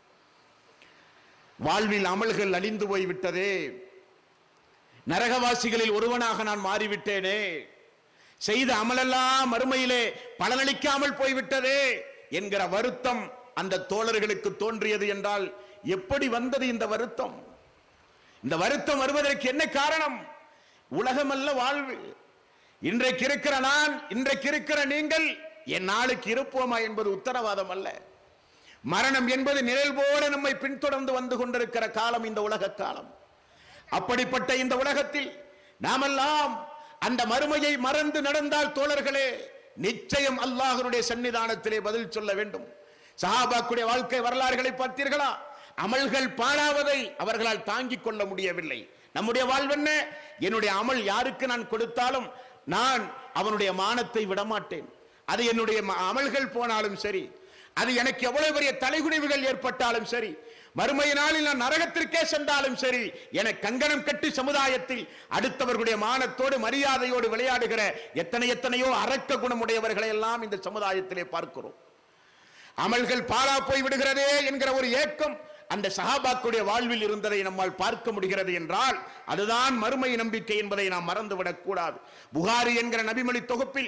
Speaker 2: வாழ்வில் அமல்கள் அழிந்து போய்விட்டதே, நரகவாசிகளில் ஒருவனாக நான் மாறிவிட்டேனே, செய்த அமலெல்லாம் மறுமையிலே பலனளிக்காமல் போய்விட்டதே என்கிற வருத்தம் அந்த தோழர்களுக்கு தோன்றியது என்றால் எப்படி வந்தது இந்த வருத்தம்? இந்த வருத்தம் வருவதற்கு என்ன காரணம்? உலகமல்ல வாழ்வு. இன்றைக்கு இருக்கிற நான், இன்றைக்கு இருக்கிற நீங்கள் என் நாளுக்கு இருப்போமா என்பது உத்தரவாதம் அல்ல. மரணம் என்பது நிழல் போல நம்மை பின்தொடர்ந்து வந்து கொண்டிருக்கிற காலம் இந்த உலக காலம். அப்படிப்பட்ட இந்த உலகத்தில் நாமெல்லாம் அந்த மறுமையை மறந்து நடந்தால் தோழர்களே, நிச்சயம் அல்லாஹ்வுடைய சன்னிதானத்திலே பதில் சொல்ல வேண்டும். சஹாபாக்களுடைய வாழ்க்கை வரலாறுகளை பார்த்தீர்களா? அமல்கள் பாழாவதை அவர்களால் தாங்கிக் கொள்ள முடியவில்லை. நம்முடைய வாழ்வென்ன? என்னுடைய அமல் யாருக்கு நான் கொடுத்தாலும் நான் அவனுடைய மானத்தை விடமாட்டேன். அது என்னுடைய அமல்கள் போனாலும் சரி, அது எனக்கு எவ்வளவு பெரிய தலைகுனிவுகள் ஏற்பட்டாலும் சரி, மறுமை நாளில் நான் நரகத்திற்கே சென்றாலும் சரி, என கங்கணம் கட்டி சமுதாயத்தில் அடுத்தவர்களுடைய மானத்தோடு மரியாதையோடு விளையாடுகிற எத்தனையோ அரக்க குணமுடையவர்களை எல்லாம் இந்த சமுதாயத்திலே பார்க்கிறோம். அமல்கள் பாழா போய் விடுகிறதே என்கிற ஒரு ஏக்கம் அந்த சஹாபாக்களுடைய வாழ்வில் இருந்ததை நம்மால் பார்க்க முடிகிறது என்றால் அதுதான் மறுமை நம்பிக்கை என்பதை நாம் மறந்துவிடக் கூடாது. புகாரி என்கிற நபிமொழி தொகுப்பில்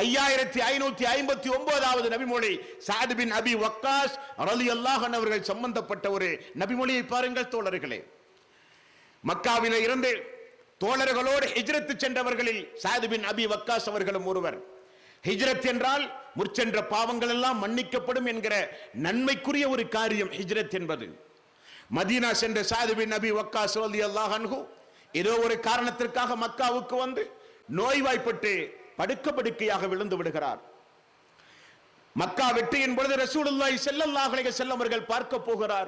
Speaker 2: 5559வது நபிமொழி சஅத் பின் அபி வக்காஸ் ரலியல்லாஹு அன்ஹு அவர்கள் சம்பந்தப்பட்ட ஒரு நபிமொழியை பாருங்கள் தோழர்களே. மக்காவிலே இருந்து தோழர்களோடு ஹிஜ்ரத் சென்றவர்களில் சாத் பின் அபி வக்காஸ் அவர்களும் ஒருவர். ஹிஜ்ரத் என்றால் முற்சென்ற பாவங்கள் எல்லாம் மன்னிக்கப்படும் என்கிற நன்மைக்குரிய ஒரு காரியம் ஹிஜ்ரத் என்பது. மதீனா சென்ற சாத் பின் அபி வக்காஸ் ரலியல்லாஹு அன்ஹு ஏதோ ஒரு காரணத்திற்காக மக்காவுக்கு வந்து நோய்வாய்ப்பட்டு படுக்கையாக விழுந்து விடுகிறார். மக்கா வெற்றியின் பொழுது ரசூலுல்லாஹி ஸல்லல்லாஹு அலைஹி வஸல்லம் அவர்கள் பார்க்க போகிறார்.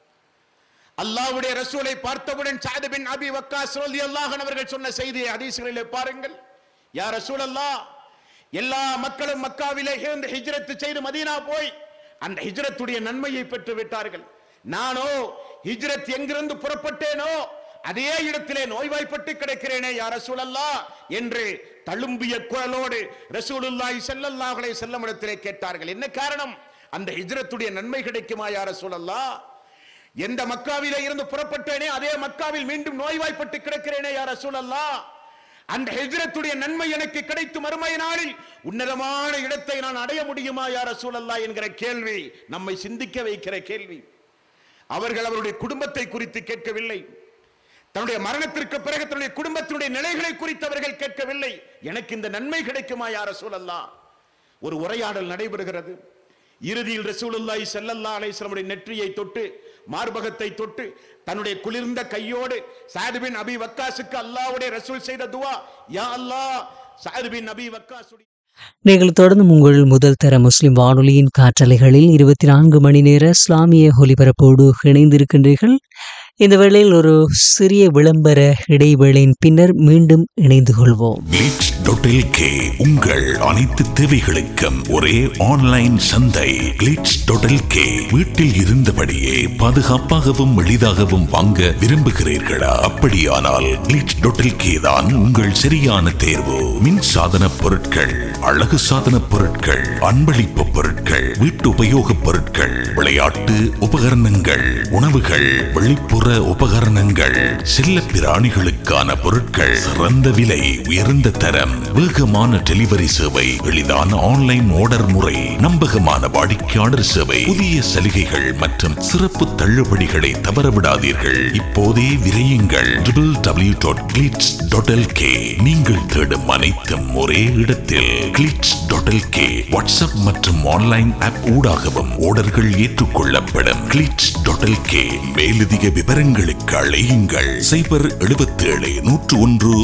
Speaker 2: அல்லாஹ்வுடைய ரசூலை பார்த்தவுடன் சாத் பின் அபி வக்காஸ் ரலியல்லாஹு அன்ஹு அவர்கள் சொன்ன செய்தியை ஹதீஸ்களிலே பாருங்கள். யா ரசூலல்லாஹ், எல்லா மக்களும் மக்காவிலே இருந்து ஹிஜ்ரத் செய்து மதீனா போய் அந்த ஹிஜ்ரத்துடைய நன்மையை பெற்று விட்டார்கள். நானோ ஹிஜ்ரத் எங்கிருந்து புறப்பட்டேனோ அதே இடத்திலே நோய்வாய்ப்பட்டு கிடக்கிறேனே யா ரசூலல்லாஹ் என்று தழும்பிய குரலோடு ரசூலுல்லாஹி ஸல்லல்லாஹு அலைஹி வஸல்லம் இடத்திலே கேட்டார்கள். என்ன காரணம்? அந்த ஹிஜ்ரத்துடைய நன்மை கிடைக்குமா யா ரசூலல்லாஹ்? எந்த மக்காவிலே இருந்து புறப்பட்டேனே அதே மக்காவில் மீண்டும் நோய்வாய்ப்பட்டு கிடக்கிறேனே யா ரசூலல்லாஹ், அந்த ஹிஜ்ரத்துடைய நன்மை எனக்கு கிடைத்து மறுமை நாளில் உன்னதமான இடத்தை நான் அடைய முடியுமா யா ரசூலல்லாஹ் என்கிற கேள்வி நம்மை சிந்திக்க வைக்கிற கேள்வி. அவர்கள் அவருடைய குடும்பத்தை குறித்து கேட்கவில்லை. தன்னுடைய மரணத்திற்கு பிறகு தன்னுடைய குடும்பத்தினுடைய நிலைகளை குறித்து அவர்கள் கேட்கவில்லை. எனக்கு இந்த நன்மை கிடைக்குமா யா ரசூலல்லாஹ்? ஒரு உரையாடல் நடைபெறுகிறது. இறுதியில் ரசூலுல்லாஹி ஸல்லல்லாஹு அலைஹி வஸல்லம் நெற்றியை தொட்டு மார்பகத்தை தொட்டு தன்னுடைய குளிர்ந்த கையோடு சாத் பின் அபி வக்காஸுக்கு அல்லாஹ்வுடைய ரசூல் செய்த துஆ, யா அல்லாஹ், சாத் பின் அபி வக்காஸ்.
Speaker 3: நீங்கள் தொடர்ந்து உங்கள் முதல் தர முஸ்லிம் வானொலியின் காற்றலைகளில் 24 மணி நேர இஸ்லாமிய ஒலிபரப்போடு இணைந்திருக்கின்றீர்கள். இந்த வேளையில் ஒரு சிறிய விளம்பர இடைவேளையின் பின்னர் மீண்டும் இணைந்து கொள்வோம்.
Speaker 4: glitch.lk உங்கள் அனைத்து தேவைகளுக்கும் ஒரே ஆன்லைன் சந்தை. glitch.lk வீட்டில் இருந்தபடியே பாதுகாப்பாகவும் எளிதாகவும் வாங்க விரும்புகிறீர்களா? அப்படியானால் glitch.lk தான் உங்கள் சரியான தேர்வு. மின் சாதன பொருட்கள், அழகு சாதன பொருட்கள், அன்பளிப்பு பொருட்கள், வீட்டு உபயோக பொருட்கள், விளையாட்டு உபகரணங்கள், உணவுகள், வெளிப்புற உபகரணங்கள், செல்ல பிராணிகளுக்கான பொருட்கள், சிறந்த விலை, உயர்ந்த தரம், வேகமான டெலிவரி சேவை, எளிதான ஆன்லைன் ஆர்டர் முறை, நம்பகமான வாடிக்கையாளர் சேவை, புதிய சலுகைகள் மற்றும் சிறப்பு தள்ளுபடிகளை தவறவிடாதீர்கள். இப்போதே விரையுங்கள் www.glitch.lk. நீங்கள் தேடும் அனைத்தும் ஒரே இடத்தில். glitch.lk வாட்ஸ்அப் மற்றும் ஆன்லைன் ஆப் ஊடாகவும் ஆர்டர்கள் ஏற்றுக்கொள்ளப்படும். glitch.lk. மேலதிக விவரங்களுக்கு அழையுங்கள் 077 101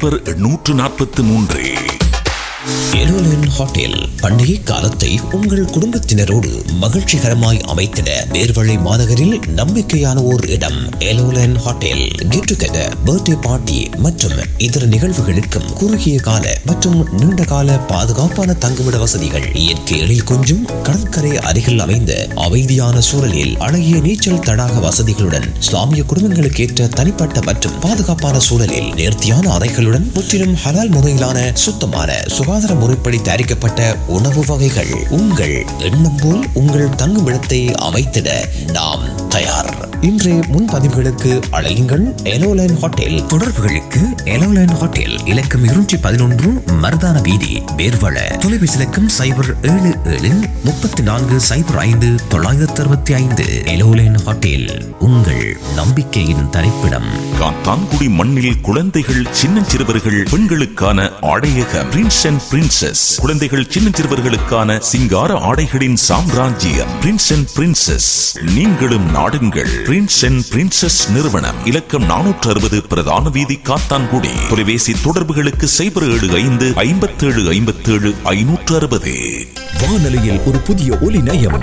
Speaker 4: 0843.
Speaker 5: எலோலன் ஹோட்டல் பண்டிகை காலத்தை உங்கள் குடும்பத்தினரோடு மகிழ்ச்சிகரமாய் அமைத்திட வேர்வழி மாநகரில் நம்பிக்கையான ஓர் இடம். எலோலன் hotel get together, birthday party மற்றும் இதர நிகழ்வுகளுக்கும் குறுகிய கால மற்றும் நீண்ட கால பாதுகாப்பான தங்குமிட வசதிகள், இயற்கை எழில் கொஞ்சும் கடற்கரை அருகில் அமைந்த அமைதியான சூழலில் அழகிய நீச்சல் தடாக வசதிகளுடன் இஸ்லாமிய குடும்பங்களுக்கு ஏற்ற தனிப்பட்ட மற்றும் பாதுகாப்பான சூழலில் நேர்த்தியான அறைகளுடன் முற்றிலும் ஹலால் முறையிலான சுத்தமான சுகாதார முறைப்படி தயாரிக்கப்பட்ட உணவு வகைகள். உங்கள் எண்ணம் போல் உங்கள் தங்குமிடத்தை அமைத்திட நாம் தயார். இன்றைய முன்பதிவுகளுக்கு அழையுங்கள் எலோலைன் ஹோட்டல். தொடர்புகளுக்கு எலோலைன் ஹோட்டல் இலக்கம் 211 மர்தான வீதி, வேர்வள. தொலைபேசி இலக்கம் 077 34 05 965. எலோலைன் ஹோட்டல் உங்கள் நம்பிக்கையின் தரிப்பிடம்.
Speaker 4: காத்தான்குடி மண்ணில் குழந்தைகள், சின்னஞ்சிறுவர்கள், பெண்களுக்கான ஆடையகம் பிரின்ஸ் அண்ட் பிரின்சஸ். குழந்தைகள், சின்னஞ்சிறுவர்களுக்கான சிங்கார ஆடைகளின் சாம்ராஜ்யம் பிரின்ஸ் அண்ட் பிரின்சஸ். நீங்களும் நாடுங்கள் பிரின்ஸ் அண்ட் பிரின்சஸ் நிறுவனம். இலக்கம் 460 பிரதான வீதி, காத்தான்குடி. தொலைபேசி தொடர்புகளுக்கு 075 57 57 560.
Speaker 6: வானொலியில் ஒரு புதிய ஒலி நயம்,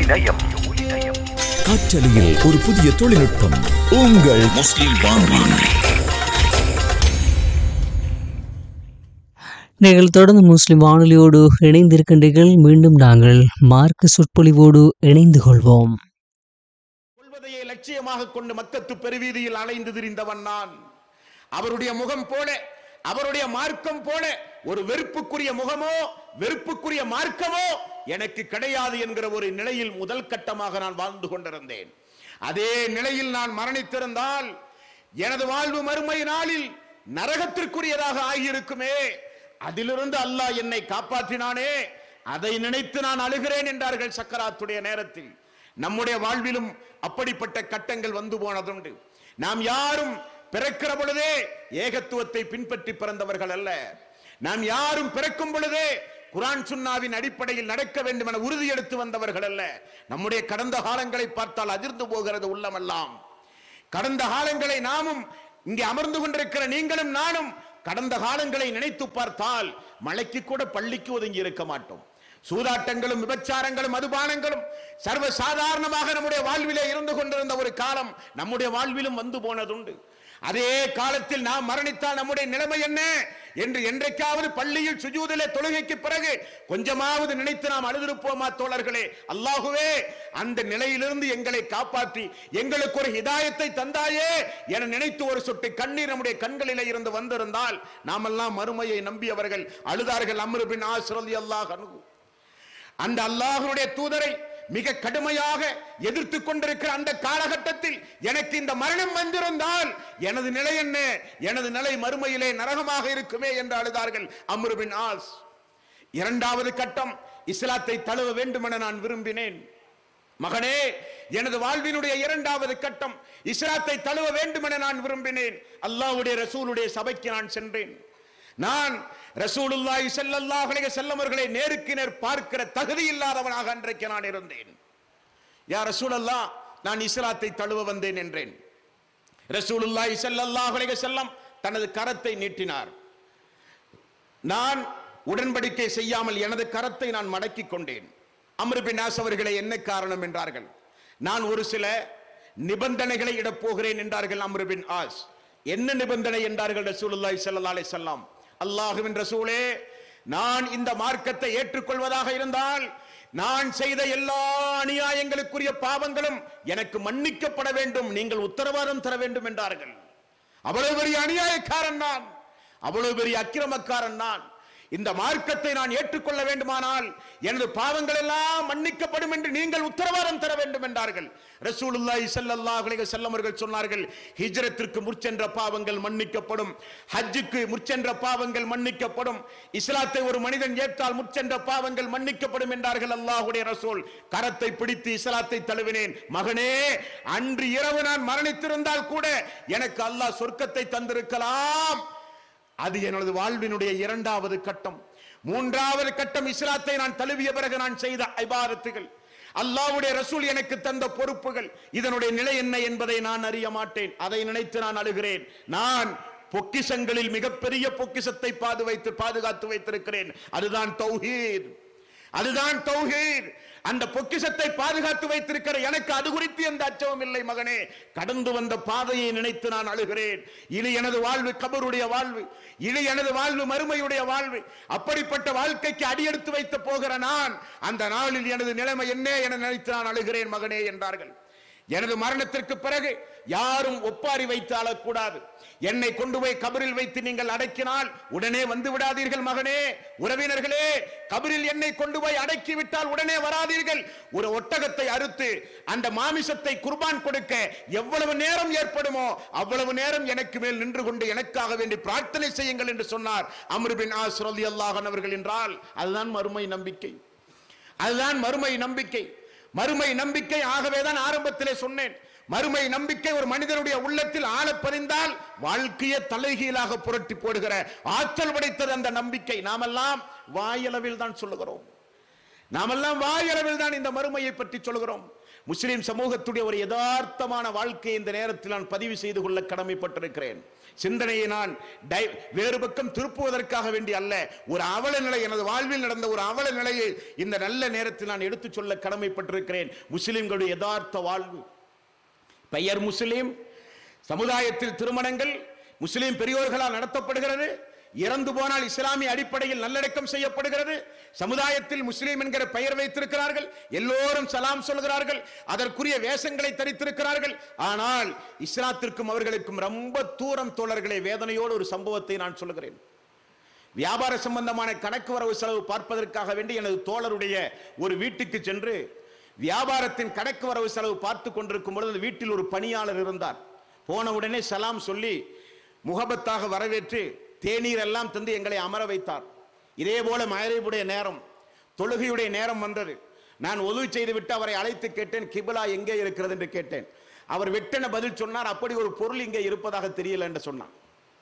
Speaker 6: காற்றலையில் ஒரு புதிய தொழில்நுட்பம். உங்கள் முஸ்லிம் வானொலி.
Speaker 3: நீங்கள் தொடர்ந்து முஸ்லிம் வானொலியோடு இணைந்திருக்கின்றீர்கள். மீண்டும் நாங்கள் மார்க்க சொற்பொழிவோடு இணைந்து கொள்வோம்.
Speaker 2: கொள்வதையே லட்சியமாக கொண்டு மக்கத்து பெருவீதியில் அலைந்து திரிந்தவன் நான். அவருடைய முகம் போல, அவருடைய மார்க்கம் போல ஒரு வெறுப்புக்குரிய முகமோ வெறுப்புக்குரிய மார்க்கமோ எனக்கு கிடையாது என்கிற ஒரு நிலையில் முதல் கட்டமாக நான் வாழ்ந்து கொண்டிருந்தேன். அதே நிலையில் நான் மரணித்திருந்தால் எனது வாழ்வு மறுமை நாளில் நரகத்திற்குரியதாக ஆகியிருக்குமே. அதிலிருந்து அல்லாஹ் என்னை காப்பாற்றினானே, அதை நினைத்து நான் அழுகிறேன் என்றார்கள் சக்கராத்துடைய நேரத்தில். நம்முடைய வாழ்விலும் அப்படிப்பட்ட கட்டங்கள் வந்து போனதுண்டு. நாம் யாரும் பிறக்கிற பொழுதே ஏகத்துவத்தை பின்பற்றி பிறந்தவர்கள் அல்ல. நாம் யாரும் பிறக்கும் பொழுதே குர்ஆன் சுன்னாவின் அடிப்படையில் நடக்க வேண்டும் என உறுதி எடுத்து வந்தவர்கள் அல்ல. நம்முடைய கடந்த காலங்களை பார்த்தால் அதிர்ந்து போகிறது உள்ளமெல்லாம். கடந்த காலங்களை நாமும் இங்கே அமர்ந்து கொண்டிருக்கிற நீங்களும் நானும் கடந்த காலங்களை நினைத்து பார்த்தால் மலைக்கு கூட பள்ளிக்கு ஒதுங்கி இருக்க மாட்டோம். சூதாட்டங்களும் விபச்சாரங்களும் மதுபானங்களும் சர்வ சாதாரணமாக நம்முடைய வாழ்விலே இருந்து கொண்டிருந்த ஒரு காலம் நம்முடைய வாழ்விலும் வந்து போனதுண்டு. அதே காலத்தில் நாம் மரணித்தால் நம்முடைய நிலைமை என்ன என்று என்றைக்காவது பள்ளியில் சுஜூதிலே தொழுகைக்கு பிறகு கொஞ்சமாவது நினைத்து நாம் அழுதிருப்போமா தோழர்களே? அல்லாஹுவே, அந்த நிலையிலிருந்து எங்களை காப்பாற்றி எங்களுக்கு ஒரு ஹிதாயத்தை தந்தாயே என நினைத்து ஒரு சொட்டு கண்ணீர் நம்முடைய கண்களிலே இருந்து வந்திருந்தால் நாமெல்லாம் மறுமையை நம்பியவர்கள் அழுதார்கள். அம்ரு பின் ஆஸ் ரலியல்லாஹு அன்ஹு அந்த அல்லாஹ்வுடைய தூதரை மிக கடுமையாக எதிர்த்து கொண்டிருக்கிற அந்த காலகட்டத்தில் எனக்கு இந்த மரணம் வந்திருந்தால் எனது நிலை என்ன? எனது நிலை மறுமையிலே நரகமாக இருக்குமே என்று அழுதார்கள் அம்ரு பின் ஆஸ். இரண்டாவது கட்டம், இஸ்லாத்தை தழுவ வேண்டும் என நான் விரும்பினேன். மகனே, எனது வாழ்வினுடைய இரண்டாவது கட்டம் இஸ்லாத்தை தழுவ வேண்டும் என நான் விரும்பினேன். அல்லாஹ்வுடைய ரசூலுடைய சபைக்கு நான் சென்றேன். நான் ரசூலுல்லாஹி ஸல்லல்லாஹு அலைஹி வஸல்லம் அவர்களை நேருக்கு நேர் பார்க்கிற தகுதி இல்லாதவனாக அன்றைக்கு நான் இருந்தேன். யா ரசூலல்லாஹ், நான் இஸ்லாத்தை தழுவ வந்தேன் என்றேன். ரசூலுல்லாஹி ஸல்லல்லாஹு அலைஹி வஸல்லம் தனது கரத்தை நீட்டினார். நான் உடன்படிக்கை செய்யாமல் எனது கரத்தை நான் மடக்கிக் கொண்டேன். அம்ரு பின் ஆஸ் அவர்களை என்ன காரணம் என்றார்கள். நான் ஒரு சில நிபந்தனைகளை இடப் போகிறேன் என்றார்கள் அம்ரு பின் ஆஸ். என்ன நிபந்தனை என்றார்கள் ரசூலுல்லாஹி ஸல்லல்லாஹு அலைஹி வஸல்லம். அல்லாஹ்வின் ரசூலே, நான் இந்த மார்க்கத்தை ஏற்றுக்கொள்வதாக இருந்தால் நான் செய்த எல்லா அநியாயங்களுக்குரிய பாவங்களும் எனக்கு மன்னிக்கப்பட வேண்டும், நீங்கள் உத்தரவாதம் தர வேண்டும் என்றார்கள். அவ்வளவு பெரிய அநியாயக்காரன் நான், அவ்வளவு பெரிய அக்கிரமக்காரன் நான். இந்த மார்க்கத்தை நான் ஏற்றுக்கொள்ள வேண்டுமானால் எனது பாவங்கள் எல்லாம் மன்னிக்கப்படும் என்று நீங்கள் உத்தரவாதம் தர வேண்டும் என்றார்கள். ரசூலுல்லாஹி ஸல்லல்லாஹு அலைஹி வஸல்லம் அவர்கள் சொன்னார்கள், ஹிஜ்ரத்திற்கு முற்சென்ற பாவங்கள் மன்னிக்கப்படும், ஹஜ்ஜுக்கு முற்சென்ற பாவங்கள் மன்னிக்கப்படும், இஸ்லாத்தை ஒரு மனிதன் ஏற்றால் முற்சென்ற பாவங்கள் மன்னிக்கப்படும் என்றார்கள் அல்லாஹ்வுடைய ரசூல். கரத்தை பிடித்து இஸ்லாத்தை தழுவினேன். மகனே, அன்று இரவு நான் மரணித்திருந்தால் கூட எனக்கு அல்லாஹ் சொர்க்கத்தை தந்திருக்கலாம். அது எனது வாழ்வினுடைய இரண்டாவது கட்டம். மூன்றாவது கட்டம், இஸ்லாத்தை நான் தழுவிய பிறகு நான் செய்த இபாதத்துகள், அல்லாஹ்வுடைய ரசூல் எனக்கு தந்த பொறுப்புகள், இதனுடைய நிலை என்ன என்பதை நான் அறிய மாட்டேன். அதை நினைத்து நான் அழுகிறேன். நான் பொக்கிஷங்களில் மிகப்பெரிய பொக்கிஷத்தை பாதுகாத்து வைத்திருக்கிறேன். அதுதான் தௌஹீத், அதுதான் தௌஹீத். அந்த பொக்கிஷத்தை பாதுகாத்து வைத்திருக்கிற எனக்கு அது குறித்து எந்த அச்சமும் இல்லை. மகனே, கடந்து வந்த பாதையை நினைத்து நான் அழுகிறேன். இது எனது வாழ்வு கபருடைய வாழ்வு, இது எனது வாழ்வு மறுமையுடைய வாழ்வு. அப்படிப்பட்ட வாழ்க்கைக்கு அடியெடுத்து வைத்து போகிற நான் அந்த நாளில் எனது நிலைமை என்ன என நினைத்து நான் அழுகிறேன் மகனே என்றார்கள். எனது மரணத்திற்கு பிறகு யாரும் ஒப்பாரி வைத்து அழக்கூடாது. என்னை கொண்டு போய் கபரில் வைத்து நீங்கள் அடக்கினால் உடனே வந்து விடாதீர்கள் மகனே. உறவினர்களே, கபரில் என்னை கொண்டு போய் அடக்கி விட்டால் உடனே வராதீர்கள். ஒரு ஒட்டகத்தை அறுத்து அந்த மாமிசத்தை குர்பான் கொடுக்க எவ்வளவு நேரம் ஏற்படுமோ அவ்வளவு நேரம் எனக்கு மேல் நின்று கொண்டு எனக்காக வேண்டி பிரார்த்தனை செய்யுங்கள் என்று சொன்னார் அம்ரு பின் ஆஸ் ரலியல்லாஹு அன்ஹு அவர்கள். என்றால் அதுதான் மறுமை நம்பிக்கை, அதுதான் மறுமை நம்பிக்கை. மறுமை நம்பிக்கை. ஆகவேதான் ஆரம்பத்திலே சொன்னேன், மறுமை நம்பிக்கை ஒரு மனிதனுடைய உள்ளத்தில் ஆழப்பறிந்தால் வாழ்க்கையை தலைகீழாக புரட்டி போடுகிற ஆற்றல் படைத்தது அந்த நம்பிக்கை. நாமெல்லாம் வாயளவில் தான் சொல்லுகிறோம், நாமெல்லாம் வாயளவில் தான் இந்த மறுமையை பற்றி சொல்கிறோம். முஸ்லிம் சமூகத்துடைய ஒரு யதார்த்தமான வாழ்க்கையை இந்த நேரத்தில் நான் பதிவு செய்து கொள்ள கடமைப்பட்டிருக்கிறேன். சிந்தனையை நான் வேறு பக்கம் திருப்புவதற்காக வேண்டி அல்ல, ஒரு அவல நிலை, எனது வாழ்வில் நடந்த ஒரு அவல நிலையை இந்த நல்ல நேரத்தில் நான் எடுத்துச் சொல்ல கடமைப்பட்டிருக்கிறேன். முஸ்லிம்களுடைய யதார்த்த வாழ்வு. பெயர் முஸ்லிம், சமுதாயத்தில் திருமணங்கள் முஸ்லிம் பெரியோர்களால் நடத்தப்படுகிறது. இறந்து போனால் இஸ்லாமிய அடிப்படையில் நல்லடக்கம் செய்யப்படுகிறது. சமுதாயத்தில் முஸ்லிம் என்கிற பெயர் வைத்திருக்கிறார்கள், எல்லோரும் சலாம் சொல்கிறார்கள், அதற்குரிய வேஷங்களை தரித்திருக்கிறார்கள். ஆனால் இஸ்லாத்திற்கும் அவர்களுக்கும் ரொம்ப தூரம் தோழர்களை. வேதனையோடு ஒரு சம்பவத்தை நான் சொல்லுகிறேன். வியாபார சம்பந்தமான கணக்கு வரவு செலவு பார்ப்பதற்காக வேண்டி எனது தோழருடைய ஒரு வீட்டுக்கு சென்று வியாபாரத்தின் கணக்கு வரவு செலவு பார்த்து கொண்டிருக்கும் பொழுது வீட்டில் ஒரு பணியாளர் இருந்தார். போன உடனே சலாம் சொல்லி முகபத்தாக வரவேற்று தேநீர் எல்லாம் தந்து எங்களை அமர வைத்தார். இதே போல மகரிபுடைய நேரம், தொழுகையுடைய நேரம் வந்தது. நான் ஒது செய்து விட்டு அவரை அழைத்து கேட்டேன், கிபிலா எங்கே இருக்கிறது என்று கேட்டேன். அவர் வெட்டன பதில் சொன்னார், அப்படி ஒரு பொருள் இங்கே இருப்பதாக தெரியல என்று சொன்னார்.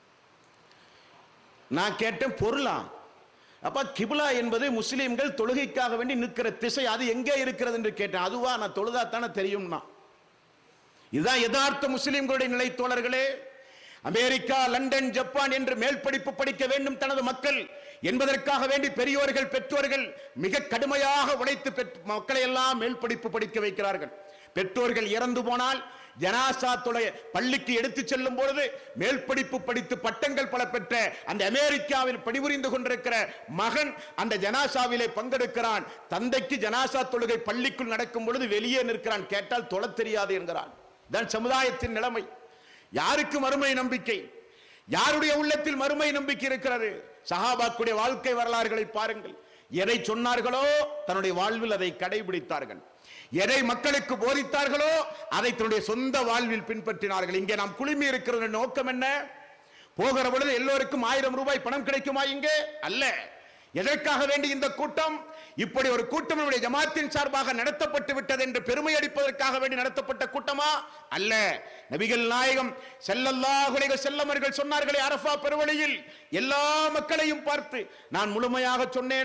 Speaker 2: நான் கேட்டேன், பொருளா? அப்ப கிப்லா என்பது முஸ்லிம்கள் தொழுகைக்காக வேண்டி நிற்கிற திசை, அது எங்கே இருக்கிறது என்று கேட்டேன். அதுவா? நான் தொழுதா தானே தெரியும்னா. இதுதான் யதார்த்த முஸ்லிம்களுடைய நிலை தோழர்களே. அமெரிக்கா, லண்டன், ஜப்பான் என்று மேல் படிப்பு படிக்க வேண்டும் தனது மக்கள் என்பதற்காக வேண்டி பெரியோர்கள் பெற்றோர்கள் மிக கடுமையாக உழைத்து மக்களை எல்லாம் மேல் படிப்பு படிக்க வைக்கிறார்கள். பெற்றோர்கள் இறந்து போனால் ஜனாசா பள்ளிக்கு எடுத்து செல்லும் பொழுது மேல் படிப்பு படித்து பட்டங்கள் பல பெற்ற அந்த அமெரிக்காவில் பணிபுரிந்து கொண்டிருக்கிற மகன் அந்த ஜனாசாவிலே பங்கெடுக்கிறான். தந்தைக்கு ஜனாசா தொழுகை பள்ளிக்குள் நடக்கும் பொழுது வெளியே நிற்கிறான். கேட்டால் தொழ தெரியாது என்கிறான். தான் சமுதாயத்தின் நிலைமை. யாருக்கு மறுமை நம்பிக்கை? யாருடைய உள்ளத்தில் மறுமை நம்பிக்கை இருக்கிறது? சஹாபாக்குடைய வாழ்க்கை வரலாறுகளை பாருங்கள். எதை சொன்னார்களோ தன்னுடைய வாழ்வில் அதை கடைபிடித்தார்கள். எதை மக்களுக்கு போதித்தார்களோ அதை தன்னுடைய சொந்த வாழ்வில் பின்பற்றினார்கள். இங்கே நாம் குழுமி இருக்கிற நோக்கம் என்ன? போகிற பொழுது எல்லோருக்கும் 1000 ரூபாய் பணம் கிடைக்குமா? இங்கே அல்ல. எதற்காக வேண்டி இந்த கூட்டம்? இப்படி ஒரு கூட்டம் ஜமாத்தின் சார்பாக நடத்தப்பட்டு விட்டது என்று பெருமை அடிப்பதற்காக வேண்டி நடத்தப்பட்ட கூட்டமா? அல்ல. நபிகள் நாயகம் ஸல்லல்லாஹு அலைஹி வஸல்லம் அவர்கள் சொன்னார்களே அரஃபா பெருவழியில் எல்லா மக்களையும் பார்த்து, நான் முழுமையாக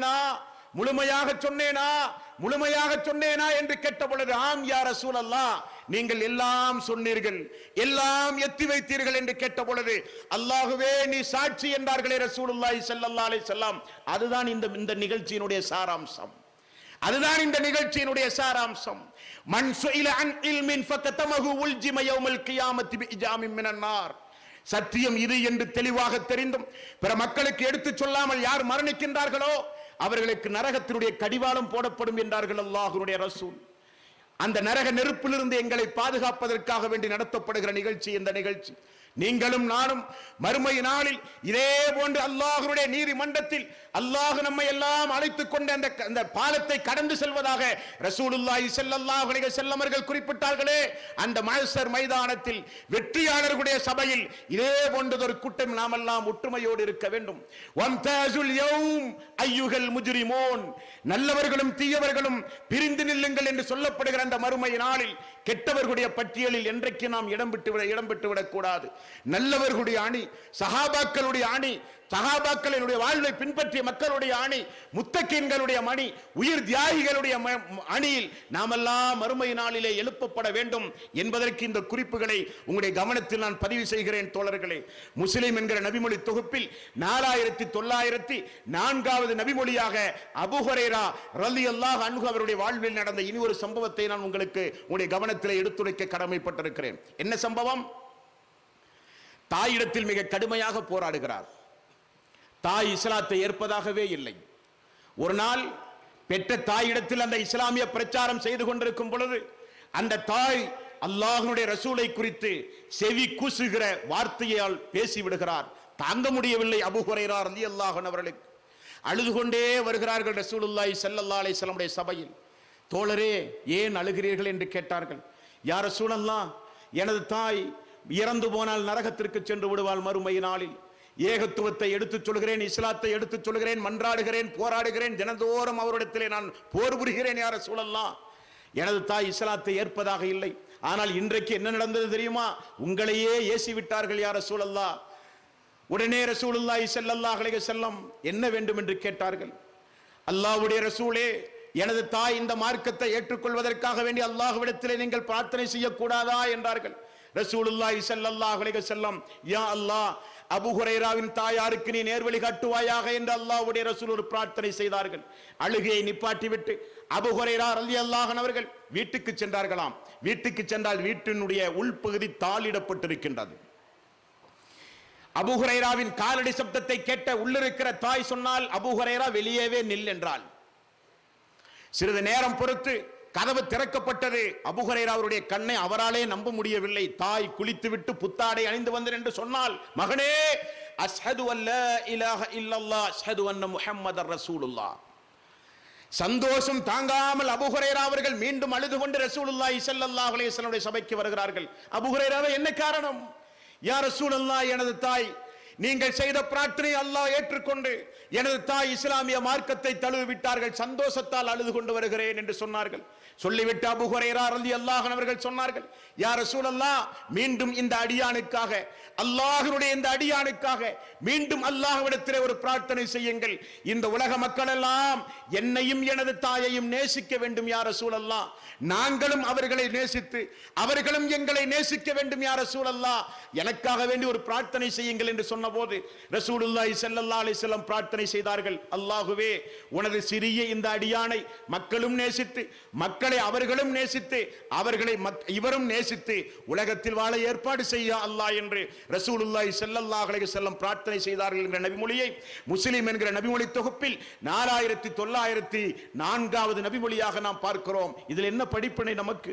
Speaker 2: சொன்னேனா என்று கேட்ட பொழுது, ஆம் யா ரசூலல்லாஹ், நீங்கள் எல்லாம் சொன்னீர்கள், எல்லாம் எத்தி வைத்தீர்கள் என்று கேட்ட பொழுது, அல்லாஹ்வே நீ சாட்சி என்றார்களே ரசூலுல்லாஹி ஸல்லல்லாஹு அலைஹி வஸல்லம். அதுதான் இந்த நிகழ்ச்சியினுடைய சாராம்சம். அதுதான் இந்த நிகழ்ச்சியினுடைய சாராம்சம். மன் சுஇல அன் இல்மின் ஃபகதமஹு உல்ஜிம யௌமல் கியாமத்தி பிஇஜாமின் மினன் நார். சத்தியம் இது என்று தெளிவாக தெரிந்தும் பிற மக்களுக்கு எடுத்து சொல்லாமல் யார் மரணிக்கின்றார்களோ அவர்களுக்கு நரகத்தினுடைய கடிவாளம் போடப்படும் என்றார்கள் அல்லாஹ்வுடைய ரசூல். அந்த நரக நெருப்பிலிருந்து எங்களை பாதுகாப்பதற்காக வேண்டி நடத்தப்படுகிற நிகழ்ச்சி இந்த நிகழ்ச்சி. நீங்களும் நானும் மறுமை நாளில் இதே போன்று அல்லாஹ்வுடைய நீதிமன்றத்தில் அல்லாஹ் நம்மை எல்லாம் அழைத்துக் கொண்டு அந்த பாலத்தை கடந்து செல்வதாக ரசூலுல்லாஹி ஸல்லல்லாஹு அலைஹி வஸல்லம் அவர்கள் குறிப்பிட்டார்களே, அந்த மஹ்ஷர் மைதானத்தில் வெற்றியாளர்களுடைய சபையில் இதே போன்றதொரு கூட்டம் நாமெல்லாம் ஒற்றுமையோடு இருக்க வேண்டும். வம்தாஸுல் யௌம் அய்யுஹல் முஜ்ரிமூன், நல்லவர்களும் தீயவர்களும் பிரிந்து நில்லுங்கள் என்று சொல்லப்படுகிற அந்த மறுமை நாளில் கெட்டவர்களுடைய பட்டியலில் என்றைக்கு நாம் இடம் பெற்று விடக்கூடாது. நல்லவர்களுடைய அணி, சஹாபாக்களுடைய அணி, சஹாபாக்களுடைய வாழ்வை பின்பற்றிய மக்களுடைய அணி, முத்தகீன்களுடைய மணி, உயிர் தியாகிகளுடைய அணியில் நாமெல்லாம் மறுமை நாளிலே எழுப்பப்பட வேண்டும் என்பதற்கு இந்த குறிப்புகளை உங்களுடைய கவனத்தில் நான் பதிவு செய்கிறேன் தோழர்களே. முஸ்லிம் என்கிற நபிமொழி தொகுப்பில் 4904வது நபிமொழியாக அபூ ஹுரைரா ரலியல்லாஹு அன்ஹு அவருடைய வாழ்வில் நடந்த இனி ஒரு சம்பவத்தை நான் உங்களுக்கு உங்களுடைய கவனத்தில் எடுத்துரைக்க கடமைப்பட்டிருக்கிறேன். என்ன சம்பவம்? தாயிடத்தில் மிக கடுமையாக போராடுகிறார். தாய் இஸ்லாத்தை ஏற்பதாகவே இல்லை. ஒரு நாள் பெற்ற தாயிடத்தில் அந்த இஸ்லாமிய பிரச்சாரம் செய்து கொண்டிருக்கும் பொழுது அந்த தாய் அல்லாஹ்வுடைய ரசூலை குறித்து செவி கூசுகிற வார்த்தையால் பேசிவிடுகிறார். தாங்க முடியவில்லை அபூ ஹுரைரா ரலியல்லாஹு அன்ஹு அவர்களுக்கு. அழுது கொண்டே வருகிறார்கள் ரசூலுல்லாஹி ஸல்லல்லாஹு அலைஹி வஸல்லம் சபையில். தோழரே, ஏன் அழுகிறீர்கள் என்று கேட்டார்கள். யா ரசூலல்லாஹ், எனது தாய் இறந்து போனால் நரகத்திற்கு சென்று விடுவாள் மறுமை நாளில். ஏகத்துவத்தை எடுத்துச் சொல்கிறேன், இஸ்லாத்தை எடுத்துச் சொல்கிறேன், மன்றாடுகிறேன், போராடுகிறேன், தினந்தோறும் அவரிடத்திலே நான் போர் புரிகிறேன். யா ரசூலல்லாஹ், எனது தாய் இஸ்லாத்தை ஏற்பதாக இல்லை. ஆனால் இன்றைக்கு என்ன நடந்தது தெரியுமா? உங்களையே ஏசி விட்டார்கள் யா ரசூலல்லாஹ். உடனே ரசூலுல்லாஹி ஸல்லல்லாஹு அலைஹி வஸல்லம் என்ன வேண்டும் என்று கேட்டார்கள். அல்லாஹ்வுடைய ரசூலே, எனது தாய் இந்த மார்க்கத்தை ஏற்றுக்கொள்வதற்காக வேண்டி அல்லாஹ்விடத்திலே நீங்கள் பிரார்த்தனை செய்யக்கூடாதா என்றார்கள். ரசூலுல்லாஹி ஸல்லல்லாஹு அலைஹி வஸல்லம், யா அல்லாஹ், அபூ ஹுரைராவின் தாயாருக்கு நீ நேர்வழி காட்டுவாயாக என்று அல்லாஹ்வுடைய ரசூல் ஒரு பிரார்த்தனை செய்தார்கள். அழுகையை நிப்பாட்டிவிட்டு அபூ ஹுரைரா ரலியல்லாஹு அன்ஹு அவர்கள் வீட்டுக்கு சென்றார்களாம். வீட்டுக்கு சென்றால் வீட்டினுடைய உள்பகுதி தாளிடப்பட்டிருக்கின்றது. அபூ ஹுரைராவின் காலடி சப்தத்தை கேட்ட உள்ளிருக்கிற தாய் சொன்னால், அபூ ஹுரைரா வெளியேவே நில் என்றால். சிறிது நேரம் பொறுத்து கதவு திறக்கப்பட்டது. அபூ ஹுரைரா அவருடைய கண்ணை அவராலே நம்ப முடியவில்லை. தாய் குளித்துவிட்டு புத்தாடை அணிந்து வந்தேன் என்று சொன்னால், மகனே, அஷ்ஹது அல்லா இலாஹ இல்லல்லாஹ் அஷ்ஹது அன்ன முஹம்மதர் ரசூலுல்லாஹ். சந்தோஷம் தாங்காமல் அபூ ஹுரைரா அவர்கள் மீண்டும் அழுது கொண்டு ரசூலுல்லாஹி ஸல்லல்லாஹு அலைஹி வஸல்லம் சபைக்கு வருகிறார்கள். அபூ ஹுரைராவே, என்ன காரணம்? யா ரசூலல்லாஹ், எனது தாய் நீங்கள் செய்த பிரார்த்தனை அல்லாஹ் ஏற்றுக்கொண்டு எனது தாய் இஸ்லாமிய மார்க்கத்தை தழுவி விட்டார்கள், சந்தோஷத்தால் அழுது கொண்டு வருகிறேன் என்று சொன்னார்கள். சொல்லிவிட்டு அபூ ஹுரைரா ரலியல்லாஹு அன்ஹு அவர்கள் சொன்னார்கள், யா ரசூலல்லாஹ், மீண்டும் இந்த அடியானுக்காக, அல்லாஹ்வுடைய இந்த அடியானுக்காக மீண்டும் அல்லாஹ்விடத்திலே ஒரு பிரார்த்தனை செய்யுங்கள். இந்த உலக மக்கள் எல்லாம் என்னையும் எனது தாயையும் நேசிக்க வேண்டும் யா ரசூலல்லாஹ், நாங்களும் அவர்களை நேசித்து அவர்களும் எங்களை நேசிக்க வேண்டும் யா ரசூலல்லாஹ், எனக்காக வேண்டி ஒரு பிரார்த்தனை செய்யுங்கள் என்று சொன்னபோது ரசூலுல்லாஹி ஸல்லல்லாஹு அலைஹி வஸல்லம் பிரார்த்தனை செய்தார்கள், அல்லாஹ்வே, உனது சிறிய இந்த அடியானை மக்களும் நேசித்து மக்களை அவர்களும் நேசித்து அவர்களை இவரும் நேசித்து உலகத்தில் வாழ ஏற்பாடு செய்ய அல்லாஹ் என்று ரசூலுல்லாஹி ஸல்லல்லாஹு அலைஹி வஸல்லம் பிரார்த்தனை செய்தார்கள் என்ற நபிமொழியை முஸ்லிம் என்கிற நபிமொழி தொகுப்பில் 4904வது நபிமொழியாக நாம் பார்க்கிறோம். இதில் என்ன படிப்பினை நமக்கு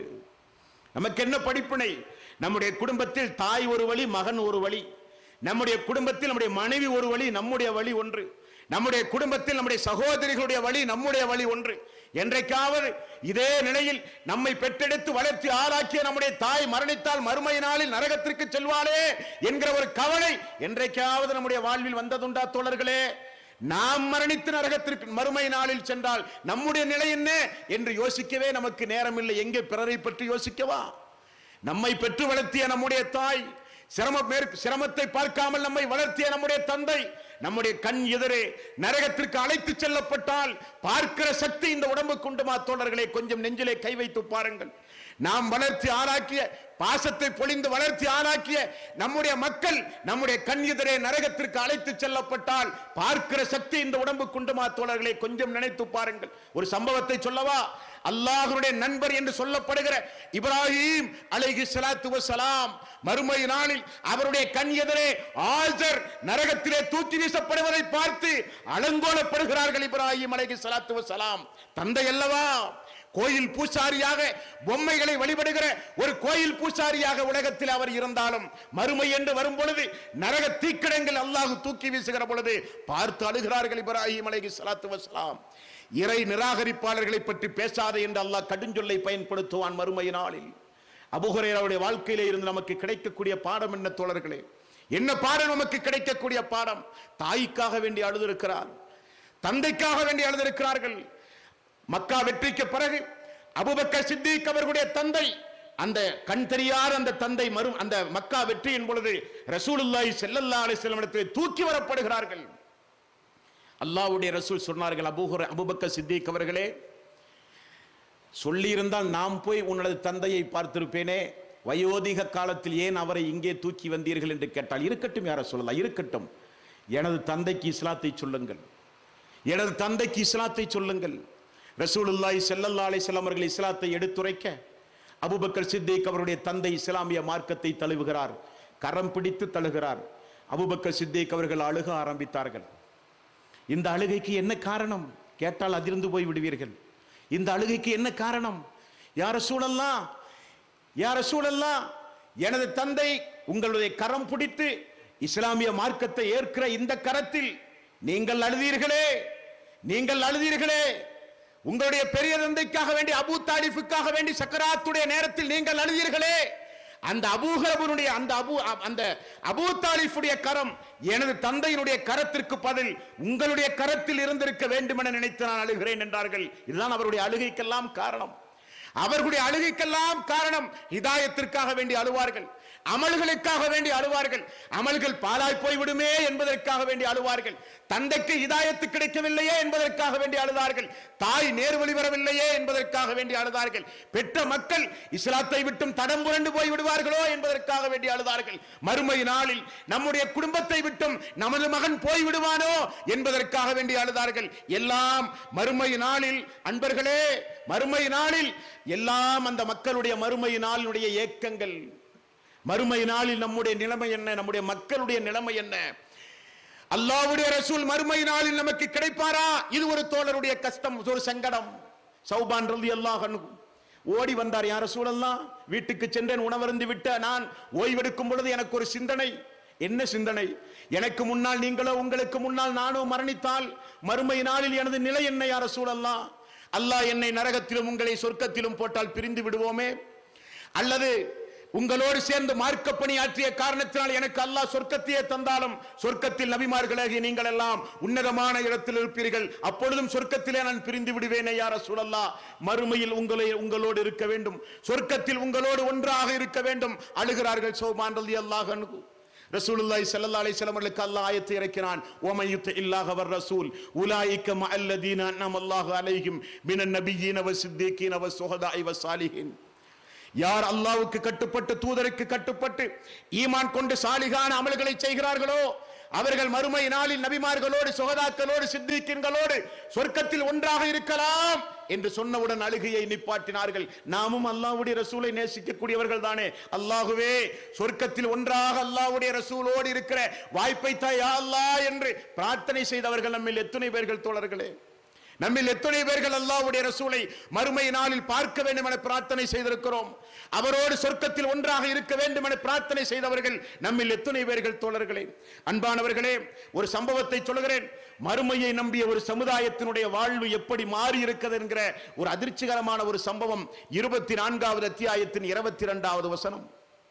Speaker 2: என்ன படிப்பினை? நம்முடைய குடும்பத்தில் தாய் ஒரு வழி, மகன் ஒரு வழி. நம்முடைய குடும்பத்தில் நம்முடைய மனைவி ஒரு வழி, நம்முடைய வழி ஒன்று. நம்முடைய குடும்பத்தில் நம்முடைய சகோதரிகளுடைய வழி, நம்முடைய வழி ஒன்று. என்றைக்காவது இதே நிலையில் நம்மை பெற்றெடுத்து வளர்த்தி ஆளாக்கிய நம்முடைய தாய் மரணித்தால் மறுமை நாளில் நரகத்திற்கு செல்வாளே என்கிற ஒரு கவலை என்றைக்காவது நம்முடைய வாழ்வில் வந்ததுண்டா தோழர்களே? நாம் மரணித்து நரகத்திற்கு மறுமை நாளில் சென்றால் நம்முடைய நிலை என்ன என்று யோசிக்கவே நமக்கு நேரம் இல்லை. எங்கே பிறரை பற்றி யோசிக்கவா? நம்மை பெற்று வளர்த்திய நம்முடைய தாய், சிரமத்தை பார்க்காமல் நம்மை வளர்த்திய நம்முடைய தந்தை நம்முடைய கண் எதிரே நரகத்திற்கு அழைத்து செல்லப்பட்டால் பார்க்கிற சக்தி இந்த உடம்புக்கு உண்டுமா தோழர்களே? கொஞ்சம் நெஞ்சிலே கை வைத்து பாருங்கள். நாம் வளர்த்தி ஆளாக்கிய, பாசத்தை பொழிந்து வளர்த்தி ஆளாக்கிய நம்முடைய மக்கள் நம்முடைய கண் எதிரே நரகத்திற்கு அழைத்து செல்லப்பட்டால் பார்க்கிற சக்தி இந்த உடம்புக்கு உண்டுமா தோழர்களே? கொஞ்சம் நினைத்து பாருங்கள். ஒரு சம்பவத்தை சொல்லவா? அல்லாஹ்வுடைய நண்பர் என்று சொல்லப்படுகிற இப்ராஹிம் அலைஹிஸ்ஸலாத்து வஸ்ஸலாம் மறுமை நாளில் அவருடைய கண் எதிரே ஆஜர் நரகத்திலே தூக்கி வீசப்படுவதை பார்த்து அலங்கோலப்படுகிறார்கள். இப்ராஹிம் அலைஹிஸ்ஸலாத்து வஸ்ஸலாம் தந்தை அல்லவா? கோயில் பூசாரியாக, பொம்மைகளை வழிபடுகிற ஒரு கோயில் பூசாரியாக உலகத்தில் அவர் இருந்தாலும் மறுமை என்று வரும் பொழுது நரக தீக்கிடங்கள் அல்லாஹ் தூக்கி வீசுகிற பொழுது பார்த்து அழுகிறார்கள் இப்ராஹிம் அலைஹிஸ்ஸலாத்து வஸ்ஸலாம். இறை நிராகரிப்பாளர்களை பற்றி பேசாதே என்று அல்லாஹ் கடுஞ்சொல்லை பயன்படுத்துவான் மறுமை நாளில். அபூ ஹுரைராவுடைய வாழ்க்கையிலே இருந்து நமக்கு கிடைக்கக்கூடிய பாடம் என்ன தோழர்களே? என்ன பாடம் நமக்கு கிடைக்கக்கூடிய பாடம்? தாய்க்காக வேண்டி அழுதிருக்கிறார், தந்தைக்காக வேண்டி அழுதிருக்கிறார்கள். மக்கா வெற்றிக்கு பிறகு அபூபக்கர் சித்திக் அவர்களுடைய தந்தை, அந்த கண் தெரியாத அந்த தந்தை அந்த மக்கா வெற்றியின் பொழுது ரசூலுல்லாஹி ஸல்லல்லாஹு அலைஹி வஸல்லம் இடத்தில் தூக்கி வரப்படுகிறார்கள். அல்லாஹ்வுடைய ரசூல் சொன்னார்கள், அபூபக்கர் சித்திக் அவர்களே, சொல்லி இருந்தால் நாம் போய் உனது தந்தையை பார்த்திருப்பேனே, வயோதிக காலத்தில் ஏன் அவரை இங்கே தூக்கி வந்தீர்கள் என்று கேட்டால், இருக்கட்டும் யார சொல்லலாம், இருக்கட்டும், எனது தந்தைக்கு இஸ்லாத்தை சொல்லுங்கள், எனது தந்தைக்கு இஸ்லாத்தை சொல்லுங்கள். ரசூலுல்லாஹி ஸல்லல்லாஹு அலைஹி வஸல்லம் அவர்கள் இஸ்லாத்தை எடுத்துரைக்க அபூபக்கர் சித்திக் அவருடைய தந்தை இஸ்லாமிய மார்க்கத்தை தழுவுகிறார், கரம் பிடித்து தழுகிறார். அபூபக்கர் சித்திக் அவர்கள் அழுக ஆரம்பித்தார்கள். இந்த அழுகைக்கு என்ன காரணம் கேட்டால் அதிர்ந்து போய் விடுவீர்கள். இந்த அழுகைக்கு என்ன காரணம்? யா ரசூலல்லாஹ், யா ரசூலல்லாஹ், எனது தந்தை உங்களுடைய கரம் பிடித்து இஸ்லாமிய மார்க்கத்தை ஏற்கிற இந்த கரத்தில் நீங்கள் அழுதீர்களே, நீங்கள் அழுதீர்களே. உங்களுடைய பெரிய தந்தைக்காக வேண்டி, அபூ தாலிஃபுக்காக வேண்டி சக்கராத்துடைய நேரத்தில் நீங்கள் அழுதீர்களே, அந்த அபூஹலபுடைய அந்த அபூ தாலிஃபுடைய கரம் எனது தந்தையினுடைய கரத்திற்கு பதில் உங்களுடைய கரத்தில் இருந்திருக்க வேண்டும் என நினைத்து நான் அழுகிறேன் என்றார்கள். இதுதான் அவருடைய அழுகைக்கெல்லாம் காரணம். அவர்களுடைய அழுகைக்கெல்லாம் காரணம் ஹிதாயத்திற்காக வேண்டி அழுவார்கள், அமல்களுக்காக வேண்டி அழுவார்கள், அமல்கள் பாழாய் போய்விடுமே என்பதற்காக வேண்டி அழுவார்கள், தந்தைக்கு ஹிதாயத்து கிடைக்கவில்லையே என்பதற்காக வேண்டி அழுதார்கள், தாய் நேர்வழி வரவில்லையே என்பதற்காக வேண்டி அழுதார்கள், பெற்ற மக்கள் இஸ்லாத்தை விட்டும் தடம் புரண்டு போய் விடுவார்களோ என்பதற்காக வேண்டி அழுதார்கள், மறுமை நாளில் நம்முடைய குடும்பத்தை விட்டும் நமது மகன் போய் விடுவானோ என்பதற்காக வேண்டி அழுதார்கள். எல்லாம் மறுமை நாளில் அன்பர்களே, மறுமை நாளில் எல்லாம் அந்த மக்களுடைய மறுமை நாளினுடைய ஏக்கங்கள். மறுமை நாளில் நம்முடைய நிலைமை என்ன? நம்முடைய மக்களுடைய நிலைமை என்ன? அல்லாஹ்வுடைய ரசூல் மறுமை நாளில் நமக்கு கிடைப்பாரா? இது ஒரு தோழருடைய கஷ்டம், ஒரு சங்கடம். சௌபான் ரலியல்லாஹு அன்ஹு ஓடி வந்தார். யா ரசூலல்லாஹ், வீட்டுக்கு சென்றேன், உணவருந்து விட்ட நான் ஓய்வெடுக்கும் பொழுது எனக்கு ஒரு சிந்தனை. என்ன சிந்தனை? எனக்கு முன்னால் நீங்களோ, உங்களுக்கு முன்னால் நானோ மரணித்தால் மறுமை நாளில் எனது நிலை என்ன? யா ரசூலல்லாஹ், அல்லாஹ் என்னை நரகத்திலும் உங்களை சொர்க்கத்திலும் போட்டால் பிரிந்து விடுவோமே, அல்லது உங்களோடு சேர்ந்து மார்க்க பணியாற்றிய காரணத்தினால் எனக்கு அல்லாஹ் சொர்க்கத்தையே தந்தாலும் சொர்க்கத்தில் நபிமார்களாகிய நீங்கள் எல்லாம் உன்னதமான இடத்தில் இருப்பீர்கள், அப்பொழுதும் சொர்க்கத்திலே நான் பிரிந்து விடுவேனே யா ரசூலல்லாஹ், மறுமையில் உங்களோடு இருக்க வேண்டும், சொர்க்கத்தில் உங்களோடு ஒன்றாக இருக்க வேண்டும். அழுகிறார்கள் சௌபான் ரலியல்லாஹு அன்ஹு. ரசூலுல்லாஹி ஸல்லல்லாஹு அலைஹி வஸல்லம் அவர்களுக்கு அல்லாஹ் ஆயத்தை இறக்கினான், ஓமை யுத்தில்லாஹ வர் ரசூல் உலாயிக மஅல்லதீன அன்அமல்லாஹு அலைஹிம் மினன் நபிய்யீன வஸ்ஸித்தீகீன வஸ்ஸுஹதாஇ வஸ்ஸாலிஹீன். யார் அல்லாஹ்வுக்கு கட்டுப்பட்டு தூதருக்கு கட்டுப்பட்டு ஈமான் கொண்டு சாலிகான அமல்களை செய்கிறார்களோ அவர்கள் மறுமை நாளில் நபிமார்களோடு சுஹதாக்களோடு சித்திகீன்களோடு சொர்க்கத்தில் ஒன்றாக இருக்கலாம் என்று சொன்னவுடன் அழுகையை நிப்பாட்டினார்கள். நாமும் அல்லாஹ்வுடைய ரசூலை நேசிக்கக்கூடியவர்கள் தானே. அல்லாஹ்வே, சொர்க்கத்தில் ஒன்றாக அல்லாஹ்வுடைய ரசூலோடு இருக்கிற வாய்ப்பை தா யா அல்லாஹ் என்று பிரார்த்தனை செய்தவர்கள் நம்மில் எத்தனை பேர்கள் தோழர்களே? நம்மில் எத்தனை பேர்கள் அல்லாஹ்வுடைய ரசூலை மறுமை நாளில் பார்க்க வேண்டும் என பிரார்த்தனை செய்திருக்கிறோம்? அவரோடு சொர்க்கத்தில் ஒன்றாக இருக்க வேண்டும் என பிரார்த்தனை செய்தவர்கள் நம்மில் எத்தனை பேர்கள் தோழர்களே? அன்பானவர்களே, ஒரு சம்பவத்தை சொல்கிறேன். மறுமையை நம்பிய ஒரு சமுதாயத்தினுடைய வாழ்வு எப்படி மாறி இருக்கிறது என்கிற ஒரு அதிர்ச்சிகரமான ஒரு சம்பவம் 24வது அத்தியாயத்தின் 22வது வசனம்.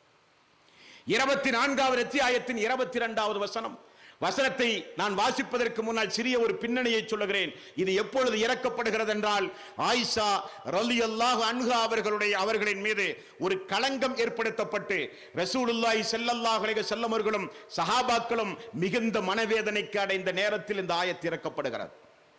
Speaker 2: 24வது அத்தியாயத்தின் 22வது வசனம். வசனத்தை நான் வாசிப்பதற்கு முன்னால் சிறிய ஒரு பின்னணியை சொல்லுகிறேன். இது எப்பொழுது இறக்கப்படுகிறது என்றால், ஆயிஷா ரலியல்லாஹு அன்ஹா அவர்களின் மீது ஒரு களங்கம் ஏற்படுத்தப்பட்டு ரசூலுல்லாஹி ஸல்லல்லாஹு அலைஹி வஸல்லம் அவர்களும் சஹாபாக்களும் மிகுந்த மனவேதனைக்கு அடைந்த நேரத்தில் இந்த ஆயத்து இறக்கப்படுகிறது.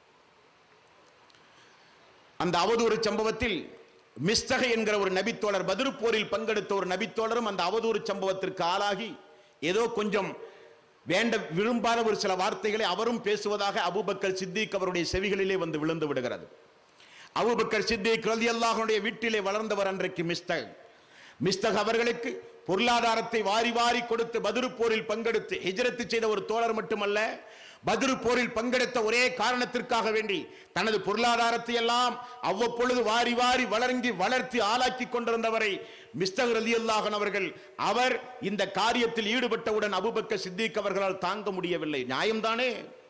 Speaker 2: அந்த அவதூறு சம்பவத்தில் மிஸ்தக என்கிற ஒரு நபித்தோழர், பத்ர் போரில் பங்கெடுத்த ஒரு நபித்தோழரும் அந்த அவதூறு சம்பவத்திற்கு ஆளாகி ஏதோ கொஞ்சம் விரும்பாத ஒரு சில வார்த்தைகளை அவரும் பேசுவதாக அபூபக்கர் சித்திக் அவருடைய செவிகளிலே வந்து விழுந்து விடுகிறது. அபூபக்கர் சித்திக் ரலியல்லாஹு அன்ஹுடைய வீட்டிலே வளர்ந்தவர் அன்றைக்கு மிஸ்தக் அவர்களுக்கு பொருளாதாரத்தை வாரி வாரி கொடுத்து பத்ர் போரில் பங்கெடுத்து ஹிஜ்ரத் செய்த ஒரு தோழர் மட்டுமல்ல, பத்ர் போரில் பங்கெடுத்த ஒரே காரணத்திற்காக வேண்டி தனது பொருளாதாரத்தை எல்லாம் அவ்வப்பொழுது வாரி வாரி வளர்த்தி ஆளாக்கி கொண்டிருந்தவரை மிஸ்தக் ரலியல்லாஹு அன்ஹு அவர்கள் அவர் இந்த காரியத்தில் ஈடுபட்டவுடன் அபூபக்கர் சித்திக் அவர்களால் தாங்க முடியவில்லை. நியாயம்தானே?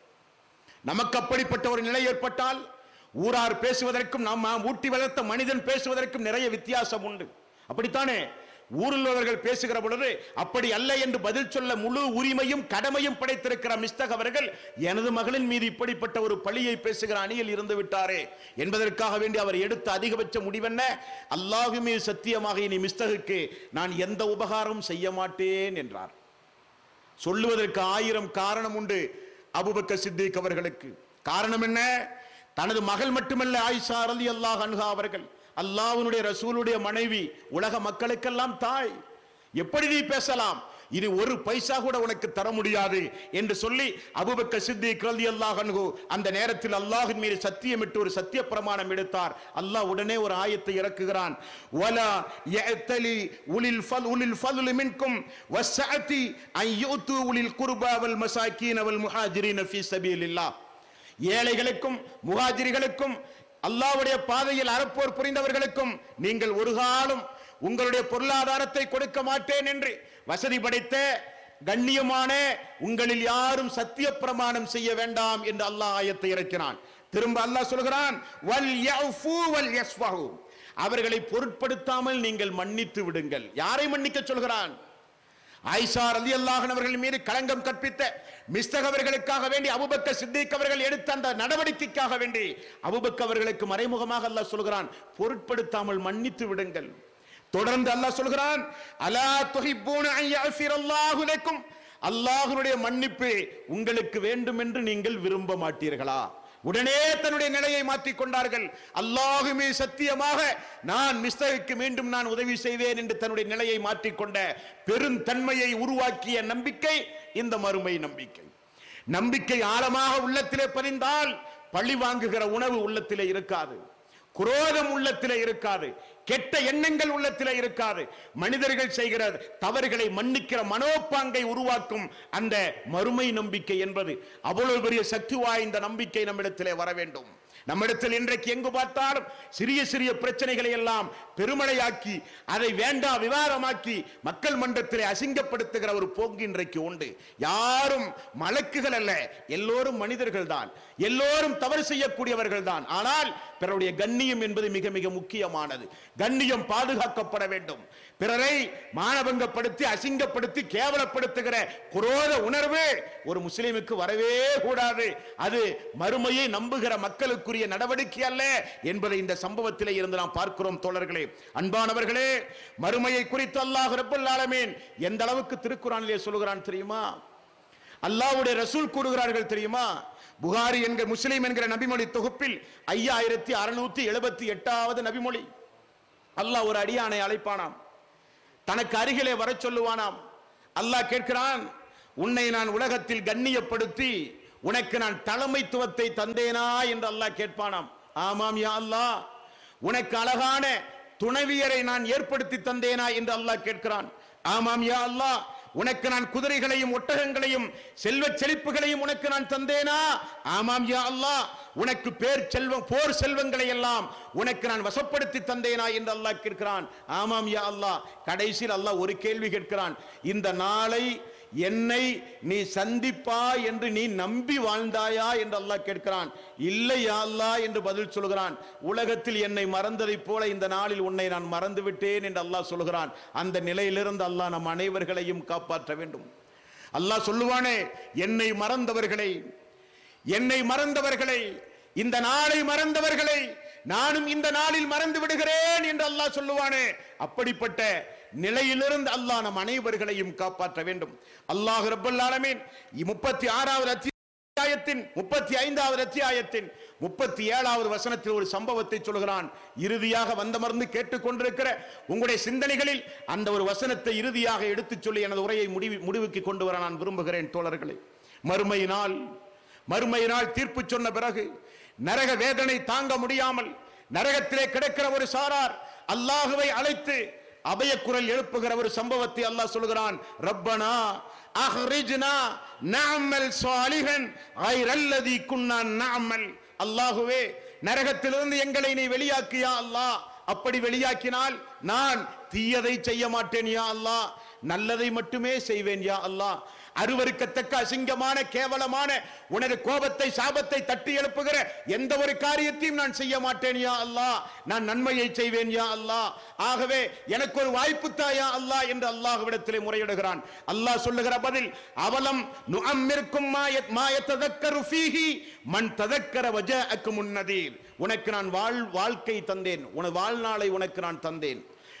Speaker 2: நமக்கு அப்படிப்பட்ட ஒரு நிலை ஏற்பட்டால் ஊரார் பேசுவதற்கும் நாம் ஊட்டி வளர்த்த மனிதன் பேசுவதற்கும் நிறைய வித்தியாசம் உண்டு. அப்படித்தானே? ஊரில் உள்ளவர்கள் பேசுகிற பொழுது அப்படி அல்ல என்று பதில் சொல்ல முழு உரிமையும் கடமையும் படைத்திருக்கிற மிஸ்தக் அவர்கள் எனது மகளின் மீது இப்படிப்பட்ட ஒரு பழியை பேசுகிற அணியில் இருந்து விட்டாரே என்பதற்காக வேண்டி அவர் எடுத்த அதிகபட்ச முடிவென்ன? அல்லாஹ்வுமே சத்தியமாக இனி மிஸ்தகுக்கு நான் எந்த உபகாரமும் செய்ய மாட்டேன் என்றார். சொல்லுவதற்கு 1000 காரணம் உண்டு அபூபக்கர் சித்திக் அவர்களுக்கு. காரணம் என்ன? தனது மகள் மட்டுமல்ல, ஆயிஷா ரலியல்லாஹு அன்ஹா அவர்கள் அல்லாஹ்வுடைய ரசூலுடைய மனைவி, உலக மக்களுக்கெல்லாம் தாய். எப்படி நீ பேசலாம்? இது ஒரு பைசா கூட உனக்கு தர முடியாது என்று சொல்லி அபூபக்கர் சித்திக் ரலியல்லாஹு அன்ஹு அந்த நேரத்தில் அல்லாஹ்வின் மீது சத்தியமிட்டு ஒரு சத்திய பிரமாணம் எடுத்தார். அல்லாஹ் உடனே ஒரு ஆயத்தை இறக்குகிறான். வலா யஅதலி உலில் ஃபضل மின்கும் வஸ்ஸஅதி அன் யுது உலில் குர்பா வல் மசாகீன வல் முஹாஜிரின ஃபீ சபீலில்லாஹ். ஏழைகளுக்கும் முஹாஜிர்களுக்கும் அல்லாஹ்வுடைய பாதையில் அறப்போர் புரிந்தவர்களுக்கும் நீங்கள் ஒரு காலம் உங்களுடைய பொருளாதாரத்தை கொடுக்க மாட்டேன் என்று வசதி படைத்த கண்ணியமான உங்களில் யாரும் சத்திய பிரமாணம் செய்ய வேண்டாம் என்று அல்லாஹ் ஆயத்தை இறக்கினான். திரும்ப அல்லாஹ் சொல்கிறான், வல் யஃபு வல் யஸ்ஃபஹு, அவர்களை பொருட்படுத்தாமல் நீங்கள் மன்னித்து விடுங்கள். யாரை மன்னிக்க சொல்கிறான்? ஆயிஷா ரலியல்லாஹு அன்ஹா அவர்கள் மீது களங்கம் கற்பித்த மிஸ்தக் அவர்களுக்காக வேண்டி அபூபக்கர் சித்திக் அவர்கள் எடுத்த அந்த நடவடிக்கைக்காக வேண்டி அபூபக்கர் அவர்களுக்கு மறைமுகமாக அல்லாஹ் சொல்கிறான், பொருட்படுத்தாமல் மன்னித்து விடுங்கள். தொடர்ந்து அல்லாஹ் சொல்கிறான், அலா துஹிப்பூன அன் யஃபிரல்லாஹு லக்கும், அல்லாஹ்வுடைய மன்னிப்பு உங்களுக்கு வேண்டும் என்று நீங்கள் விரும்ப மாட்டீர்களா? உடனே தன்னுடைய நிலையை மாற்றிக் கொண்டார்கள். அல்லாஹ்வுமே சத்தியமாக நான் மிஸ்தகுக்கு மீண்டும் நான் உதவி செய்வேன் என்று தன்னுடைய நிலையை மாற்றிக்கொண்ட பெருந்தன்மையை உருவாக்கிய நம்பிக்கை இந்த மறுமை நம்பிக்கை. நம்பிக்கை ஆழமாக உள்ளத்திலே பதிந்தால் பழி வாங்குகிற உணவு உள்ளத்திலே இருக்காது, குரோதம் உள்ளத்திலே இருக்காது, கெட்ட எண்ணங்கள் உள்ளத்திலே இருக்காது. மனிதர்கள் செய்கிற தவறுகளை மன்னிக்கிற மனோப்பாங்கை உருவாக்கும் அந்த மறுமை நம்பிக்கை என்பது அவ்வளவு பெரிய சக்தி வாய்ந்த நம்பிக்கை நம்மிடத்திலே வர வேண்டும். நம்மிடத்தில் இன்றைக்கு எங்கு பார்த்தாலும் சிறிய சிறிய பிரச்சனைகளை எல்லாம் பெருமழையாக்கி அதை வேண்டா விவாதமாக்கி மக்கள் மன்றத்திலே அசிங்கப்படுத்துகிற ஒரு போக்கு இன்றைக்கு உண்டு. யாரும் மலக்குகள் அல்ல, எல்லோரும் மனிதர்கள் தான், எல்லோரும் தவறு செய்யக்கூடியவர்கள் தான். ஆனால் பிறருடைய கண்ணியம் என்பது மிக மிக முக்கியமானது. கண்ணியம் பாதுகாக்கப்பட வேண்டும். பிறரை மானபங்கப்படுத்தி அசிங்கப்படுத்தி கேவலப்படுத்துகிற குரோத உணர்வு ஒரு முஸ்லிமுக்கு வரவே கூடாது. அது மறுமையை நம்புகிற மக்களுக்குரிய நடவடிக்கை அல்ல என்பதை இந்த சம்பவத்திலே இருந்து நாம் பார்க்கிறோம். தோழர்களே, அன்பானவர்களே, மறுமையை குறித்து அல்லாஹ் ரப்பல் ஆலமீன் எந்த அளவுக்கு திருக்குர்ஆனிலே சொல்கிறான் தெரியுமா? அல்லாஹ்வுடைய ரசூல் கூறுகிறார்கள் தெரியுமா? புகாரி என்கிற முஸ்லிம் என்கிற நபிமொழி தொகுப்பில் 5678வது நபிமொழி. அல்லாஹ் ஒரு அடியானை அழைப்பானாம், தனக்கு அருகிலே வர சொல்லுவானாம். அல்லாஹ் கேட்கிறான், உன்னை நான் உலகத்தில் கண்ணியப்படுத்தி உனக்கு நான் தலைமைத்துவத்தை தந்தேனா என்று அல்லாஹ் கேட்பானாம். ஆமாம் யா அல்லாஹ். உனக்கு அழகான துணைவியரை நான் ஏற்படுத்தி தந்தேனா என்று அல்லாஹ் கேட்கிறான். ஆமாம் யா அல்லாஹ். உனக்கு நான் குதிரைகளையும் ஒட்டகங்களையும் செல்வ செழிப்புகளையும் உனக்கு நான் தந்தேனா? ஆமாம் யா அல்லாஹ். உனக்கு போர் செல்வங்களை எல்லாம் உனக்கு நான் வசப்படுத்தி தந்தேனா என்று அல்லாஹ் கேட்கிறான். ஆமாம் யா அல்லாஹ். கடைசியில் அல்லாஹ் ஒரு கேள்வி கேட்கிறான், இந்த நாளை என்னை நீ சந்திப்பா என்று நீ நம்பி வாழ்ந்தாயா என்று அல்லாஹ் கேட்கிறான். இல்லை யா அல்லாஹ் என்று பதில் சொல்கிறான். உலகத்தில் என்னை மறந்ததை போல இந்த நாளில் உன்னை நான் மறந்து விட்டேன் என்று அல்லாஹ் சொல்கிறான். அந்த நிலையிலிருந்து அல்லாஹ் நம் அனைவர்களையும் காப்பாற்ற வேண்டும். அல்லாஹ் சொல்லுவானே, என்னை மறந்தவர்களை இந்த நாளை மறந்தவர்களை நானும் இந்த நாளில் மறந்து விடுகிறேன் என்று அல்லாஹ் சொல்லுவானே, அப்படிப்பட்ட நிலையிலிருந்து அல்லாஹ் நம் அனைவர்களையும் காப்பாற்ற வேண்டும். அல்லாஹ் ரப்பல் ஆலமீன் 36வது அத்தியாயத்தின் 35வது அத்தியாயத்தின் 37வது வசனத்தில் ஒரு சம்பவத்தை சொல்கிறான். இறுதியாக வந்தமர்ந்து கேட்டுக்கொண்டிருக்கிற உங்களுடைய சிந்தனைகளில் அந்த ஒரு வசனத்தை இறுதியாக எடுத்துச் சொல்லி எனது உரையை முடிவுக்கு கொண்டு வர நான் விரும்புகிறேன். தோழர்களே, மறுமை நாள் தீர்ப்பு சொன்ன பிறகு நரக வேதனை தாங்க முடியாமல் நரகத்திலே கிடக்கிற ஒரு சாரார் அல்லாஹுவை அழைத்து அபயக்குரல் எழுப்புகிற ஒரு சம்பவத்தை அல்லாஹ் சொல்கிறான். ரப்பனா அஹ்ரிஜ்னா நஅமல் சாலிஹன் கைரல்லதி குன்னா நஅமல். அல்லாஹுவே, நரகத்திலிருந்து எங்களை நீ வெளியாக்கியா அல்லாஹ். அப்படி வெளியாக்கினால் நான் தீயதை செய்ய மாட்டேன் யா அல்லாஹ், நல்லதை மட்டுமே செய்வேன் யா அல்லாஹ். அருவருக்கத்தக்க அசிங்கமான கேவலமான உனது கோபத்தை சாபத்தை தட்டி எழுப்புகிற எந்த ஒரு காரியத்தையும் நான் செய்ய மாட்டேன் யா அல்லாஹ், நான் நன்மையை செய்வேன் யா அல்லாஹ். ஆகவே எனக்கு ஒரு வாய்ப்பு தாயா அல்லாஹ் என்று அல்லாஹ்விடத்திலே முறையிடுகிறான். அல்லாஹ் சொல்லுகிற பதில், அவலம் நுஅம்மிருக்கும் மா யததக்கரு ஃபீஹி மன் ததக்கர வஜஅக்கும் முன்னதீர். உனக்கு நான் வாழ்க்கை தந்தேன், உனது வாழ்நாளை உனக்கு நான் தந்தேன்.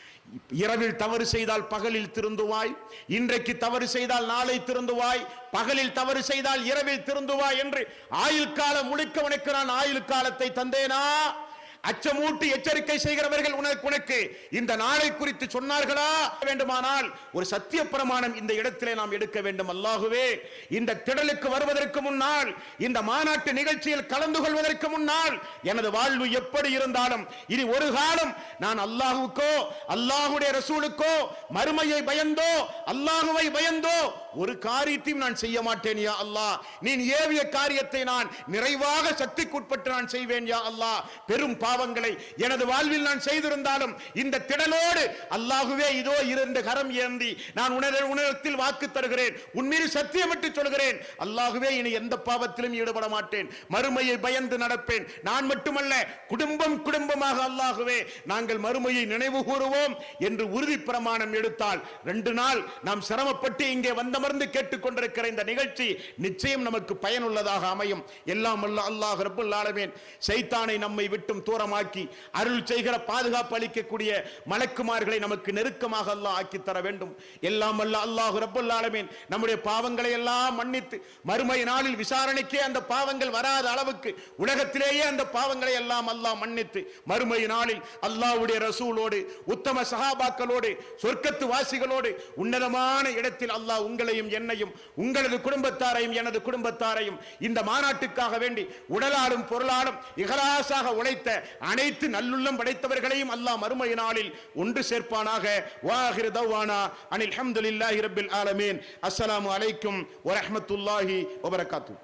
Speaker 2: இரவில் தவறு செய்தால் பகலில் திருந்துவாய், இன்றைக்கு தவறு செய்தால் நாளை திருந்துவாய், பகலில் தவறு செய்தால் இரவில் திருந்துவாய் என்று ஆயுள் காலம் முழுக்க உனக்கு நான் ஆயுள் காலத்தை தந்தேனா? அச்சமூட்டி எச்சரிக்கை செய்கிறவர்கள் உனக்கு இந்த நாளை குறித்து சொன்னார்களா? வேண்டுமானால் ஒரு சத்திய பிரமாணம் இந்த இடத்திலே நாம் எடுக்க வேண்டும். அல்லாஹுவே, இந்த திடலுக்கு வருவதற்கு முன்னால், இந்த மாநாட்டு நிகழ்ச்சியில் கலந்து கொள்வதற்கு முன்னால் எனது வாழ்வு எப்படி இருந்தாலும் இனி ஒரு காலம் நான் அல்லாஹுக்கோ அல்லாஹுடைய ரசூலுக்கோ மறுமையை பயந்தோ அல்லாஹுவை பயந்தோ ஒரு காரியத்தையும் நான் செய்ய மாட்டேன் யா அல்லாஹ். நீ ஏவிய காரியத்தை நான் நிறைவாக சக்திக்குட்பட்டு நான் செய்வேன் யா அல்லாஹ். பெரும் பாவங்களை எனது வாழ்வில் நான் செய்திருந்தாலும் இந்த திடலோடு அல்லாஹுவே இதோ இரண்டு கரம் ஏந்தி நான் உணரத்தில் வாக்கு தருகிறேன், உன்மீது சத்தியமிட்டு சொல்கிறேன், அல்லாஹுவே இனி எந்த பாவத்திலும் ஈடுபட மாட்டேன், மறுமையை பயந்து நடப்பேன். நான் மட்டுமல்ல, குடும்பமாக அல்லாஹுவே நாங்கள் மறுமையை நினைவு கூறுவோம் என்று உறுதி பிரமாணம் எடுத்தால் 2 நாள் நாம் சிரமப்பட்டு இங்கே வந்தமர்ந்து கேட்டுக்கொண்டிருக்கிற இந்த நிகழ்ச்சி நிச்சயம் நமக்கு பயனுள்ளதாக அமையும். எல்லாம் அல்ல அல்லாஹ் ரப்பல் ஆலமீன் சைத்தானை நம்மை விட்டும் தூரமாக்கி அருள் செய்கிற பாதுகாப்பு அளிக்கக்கூடிய மலக்குமார்களை நமக்கு நெருக்கமாக அல்லாஹ் ஆக்கி தர வேண்டும். எல்லாம் அல்ல அல்லாஹ் ரப்பல் ஆலமீன் நம்முடைய பாவங்களை எல்லாம் மன்னித்து மறுமை நாளில் விசாரணைக்கே அந்த பாவங்கள் வராத அளவுக்கு உலகத்திலேயே அந்த பாவங்களை எல்லாம் அல்லாஹ் மன்னித்து மறுமை நாளில் அல்லாஹ்வுடைய ரசூலோடு உத்தம சஹாபாக்களோடு சொர்க்கத்து வாசிகளோடு உன்னதமான இடத்தில் அல்லாஹ் உங்களையும் என்னையும் உங்களது குடும்பத்தாரையும் எனது குடும்பத்தாரையும் இந்த மாநாட்டுக்காக வேண்டி உடலாலும் பொருளாலும் இகலாசாக உழைத்த அனைத்து நல்லுள்ளம் படைத்தவர்களையும் அல்லாஹ் மறுமை நாளில் ஒன்று சேர்ப்பானாக. வாஹிரு தவ்வானா அனில் ஹம்துலில்லாஹி ரப்பில் ஆலமீன். அஸ்ஸலாமு அலைக்கும் வரஹ்மத்துல்லாஹி வபரகாத்துஹு.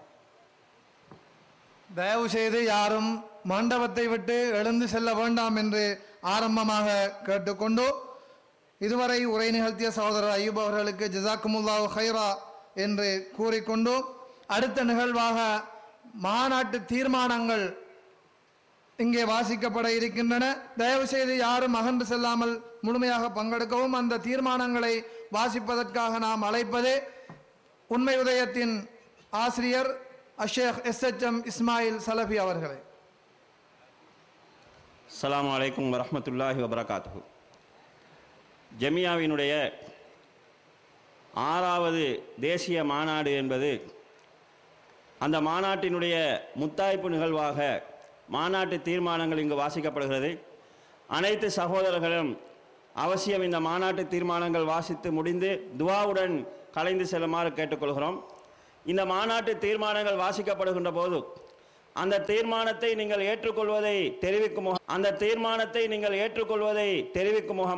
Speaker 7: தயவு செய்து யாரும் மண்டபத்தை விட்டு எழுந்து செல்ல வேண்டாம் என்று ஆரம்பமாக கேட்டுக்கொண்டு இதுவரை உரை நிகழ்த்திய சகோதரர் அய்யூப் அவர்களுக்கு ஜஸாக்குமுல்லாஹு ஹைரா என்று கூறிக்கொண்டு அடுத்த நிகழ்வாக மாநாட்டு தீர்மானங்கள் இங்கே வாசிக்கப்பட இருக்கின்றன. தயவு செய்து யாரும் அகன்று செல்லாமல் முழுமையாக பங்கெடுக்கவும். அந்த தீர்மானங்களை வாசிப்பதற்காக நாம் அழைப்பது உண்மை உதயத்தின் ஆசிரியர் அஷேக் SHM இஸ்மாயில் சலபி அவர்களை.
Speaker 8: அஸ்ஸலாமு அலைக்கும் வரஹ்மத்துல்லாஹி வபரகாத்துஹு. ஜமியாவினுடைய 6வது தேசிய மாநாடு என்பது அந்த மாநாட்டினுடைய முத்தாய்ப்பு நிகழ்வாக மாநாட்டு தீர்மானங்கள் இங்கு வாசிக்கப்படுகிறது. அனைத்து சகோதரர்களும் அவசியம் இந்த மாநாட்டு தீர்மானங்கள் வாசித்து முடிந்து துவாவுடன் கலைந்து செல்லுமாறு கேட்டுக்கொள்கிறோம். இந்த மாநாட்டு தீர்மானங்கள் வாசிக்கப்படுகின்ற போது அந்த தீர்மானத்தை நீங்கள் ஏற்றுக்கொள்வதை தெரிவிக்கும்